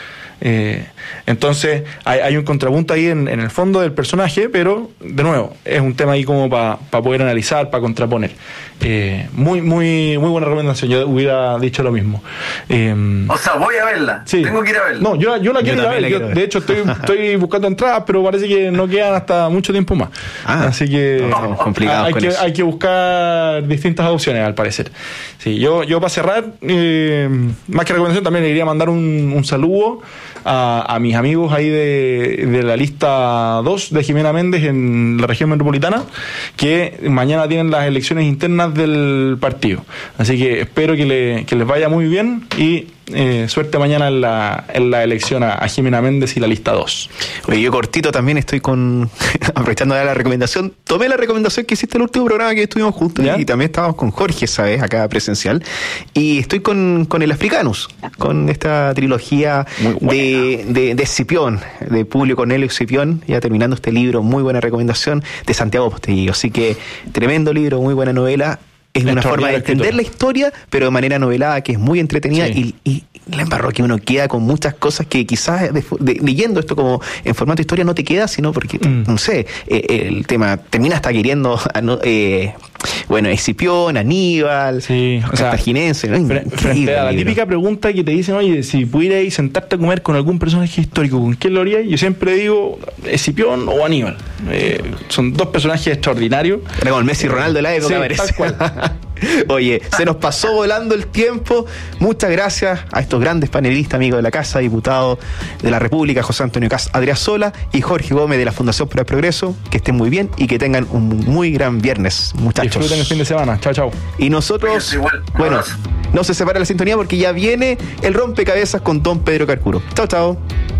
S4: Eh, entonces hay, hay un contrapunto ahí en, en el fondo del personaje, pero de nuevo es un tema ahí como para pa poder analizar, para contraponer. Eh, muy muy muy buena recomendación, yo hubiera dicho lo mismo. Eh,
S5: o sea, voy a verla, sí. Tengo que ir a verla.
S4: No, yo, yo la quiero yo ir a ver, yo, ver. De hecho estoy, estoy buscando entradas, pero parece que no quedan hasta mucho tiempo más. Ah, así que
S1: no, complicado
S4: hay, que
S1: eso.
S4: hay que buscar distintas opciones al parecer. Sí, yo, yo para cerrar, eh, más que recomendación, también le quería mandar un, un saludo A, a mis amigos ahí de, de la lista dos de Jimena Méndez en la región metropolitana, que mañana tienen las elecciones internas del partido. Así que espero que, le, que les vaya muy bien y eh, suerte mañana en la, en la elección a, a Jimena Méndez y la lista dos.
S1: Oye, yo cortito también estoy con aprovechando de dar la recomendación, tomé la recomendación que hiciste en el último programa que estuvimos juntos. ¿Ya? Y también estábamos con Jorge, ¿sabes? Acá presencial, y estoy con, con el Africanus, con esta trilogía de, de, de Escipión, de Publio Cornelio Escipión, ya terminando este libro, muy buena recomendación, de Santiago Posteguillo. Así que tremendo libro, muy buena novela. Es una forma de entender escritor. La historia, pero de manera novelada, que es muy entretenida, sí. y, y la embarró que uno queda con muchas cosas que quizás de, de, leyendo esto como en formato de historia no te queda, sino porque, mm. no sé, eh, el tema termina hasta queriendo, eh, bueno, Escipión, Aníbal,
S4: sí,
S1: cartaginense. ¿No?
S4: Frente, frente a la libro. Típica pregunta que te dicen, oye, si pudierais sentarte a comer con algún personaje histórico, ¿con quién lo harías? Yo siempre digo Escipión o Aníbal. Eh, son dos personajes extraordinarios.
S1: Era como el Messi y Ronaldo de la época,
S4: sí,
S1: parece.
S4: Tal cual.
S1: Oye, se nos pasó volando el tiempo. Muchas gracias a estos grandes panelistas, amigos de la casa, diputado de la República, José Antonio Cas Adriasola y Jorge Gómez de la Fundación por el Progreso. Que estén muy bien y que tengan un muy gran viernes, muchachos.
S4: Disfruten el fin de semana. Chao, chao.
S1: Y nosotros, igual, bueno, no se separa la sintonía porque ya viene el rompecabezas con don Pedro Carcuro. Chao, chao.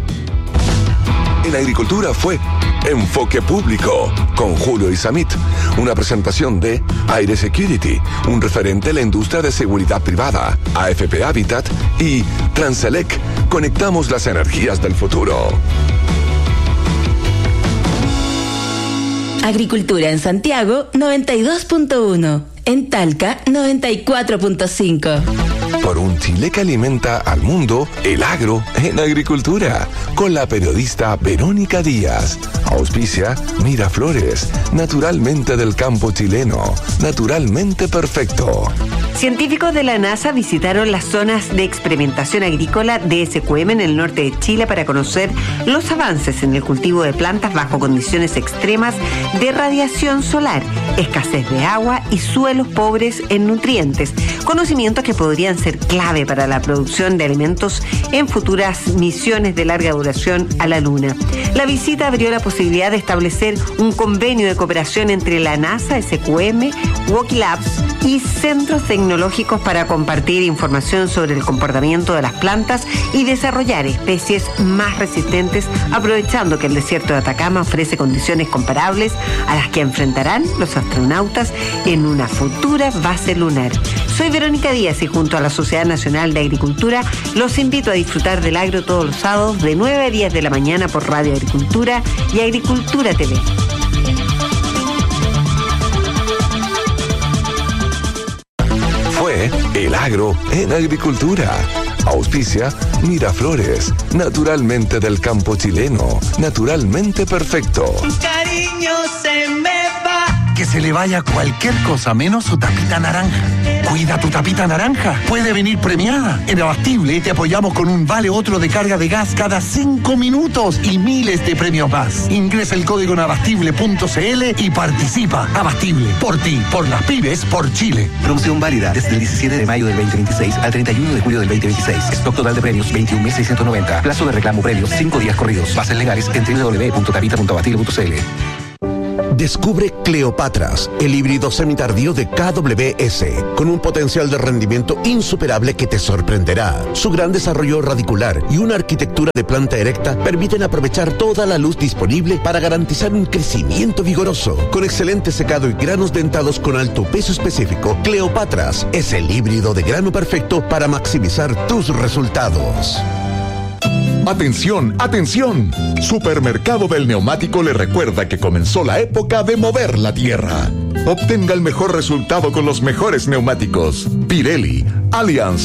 S9: En agricultura fue Enfoque Público con Julio Isamit, una presentación de Aire Security, un referente de la industria de seguridad privada, A F P Habitat y Transelec. Conectamos las energías del futuro.
S3: Agricultura en Santiago noventa y dos punto uno, en Talca noventa y cuatro punto cinco.
S9: Por un Chile que alimenta al mundo, el agro en agricultura, con la periodista Verónica Díaz. Auspicia Miraflores, naturalmente del campo chileno, naturalmente perfecto.
S14: Científicos de la NASA visitaron las zonas de experimentación agrícola de S Q M en el norte de Chile para conocer los avances en el cultivo de plantas bajo condiciones extremas de radiación solar, escasez de agua y suelos pobres en nutrientes, conocimientos que podrían ser clave para la producción de alimentos en futuras misiones de larga duración a la Luna. La visita abrió la posibilidad de establecer un convenio de cooperación entre la NASA, S Q M, Woki Labs, y centros tecnológicos para compartir información sobre el comportamiento de las plantas y desarrollar especies más resistentes, aprovechando que el desierto de Atacama ofrece condiciones comparables a las que enfrentarán los astronautas en una futura base lunar. Soy Verónica Díaz y junto a la Sociedad Nacional de Agricultura los invito a disfrutar del agro todos los sábados de nueve a diez de la mañana por Radio Agricultura y Agricultura T V.
S12: Fue El Agro en Agricultura. Auspicia Miraflores, naturalmente del campo chileno, naturalmente perfecto.
S16: Cariño, se me va. Que se le vaya cualquier cosa menos su tapita naranja. Cuida tu tapita naranja. Puede venir premiada. En Abastible te apoyamos con un vale otro de carga de gas cada cinco minutos y miles de premios más. Ingresa el código en abastible punto c l y participa. Abastible, por ti, por las pymes, por Chile.
S17: Promoción válida desde el diecisiete de mayo del veinte veintiséis al treinta y uno de julio del veinte veintiséis. Stock total de premios veintiún mil seiscientos noventa. Plazo de reclamo premios cinco días corridos. Bases legales en doble u doble u doble u punto tapita punto abastible punto c l.
S15: Descubre Cleopatras, el híbrido semitardío de K W S, con un potencial de rendimiento insuperable que te sorprenderá. Su gran desarrollo radicular y una arquitectura de planta erecta permiten aprovechar toda la luz disponible para garantizar un crecimiento vigoroso. Con excelente secado y granos dentados con alto peso específico, Cleopatras es el híbrido de grano perfecto para maximizar tus resultados.
S2: Atención, atención. Supermercado del Neumático le recuerda que comenzó la época de mover la tierra. Obtenga el mejor resultado con los mejores neumáticos. Pirelli, Allianz,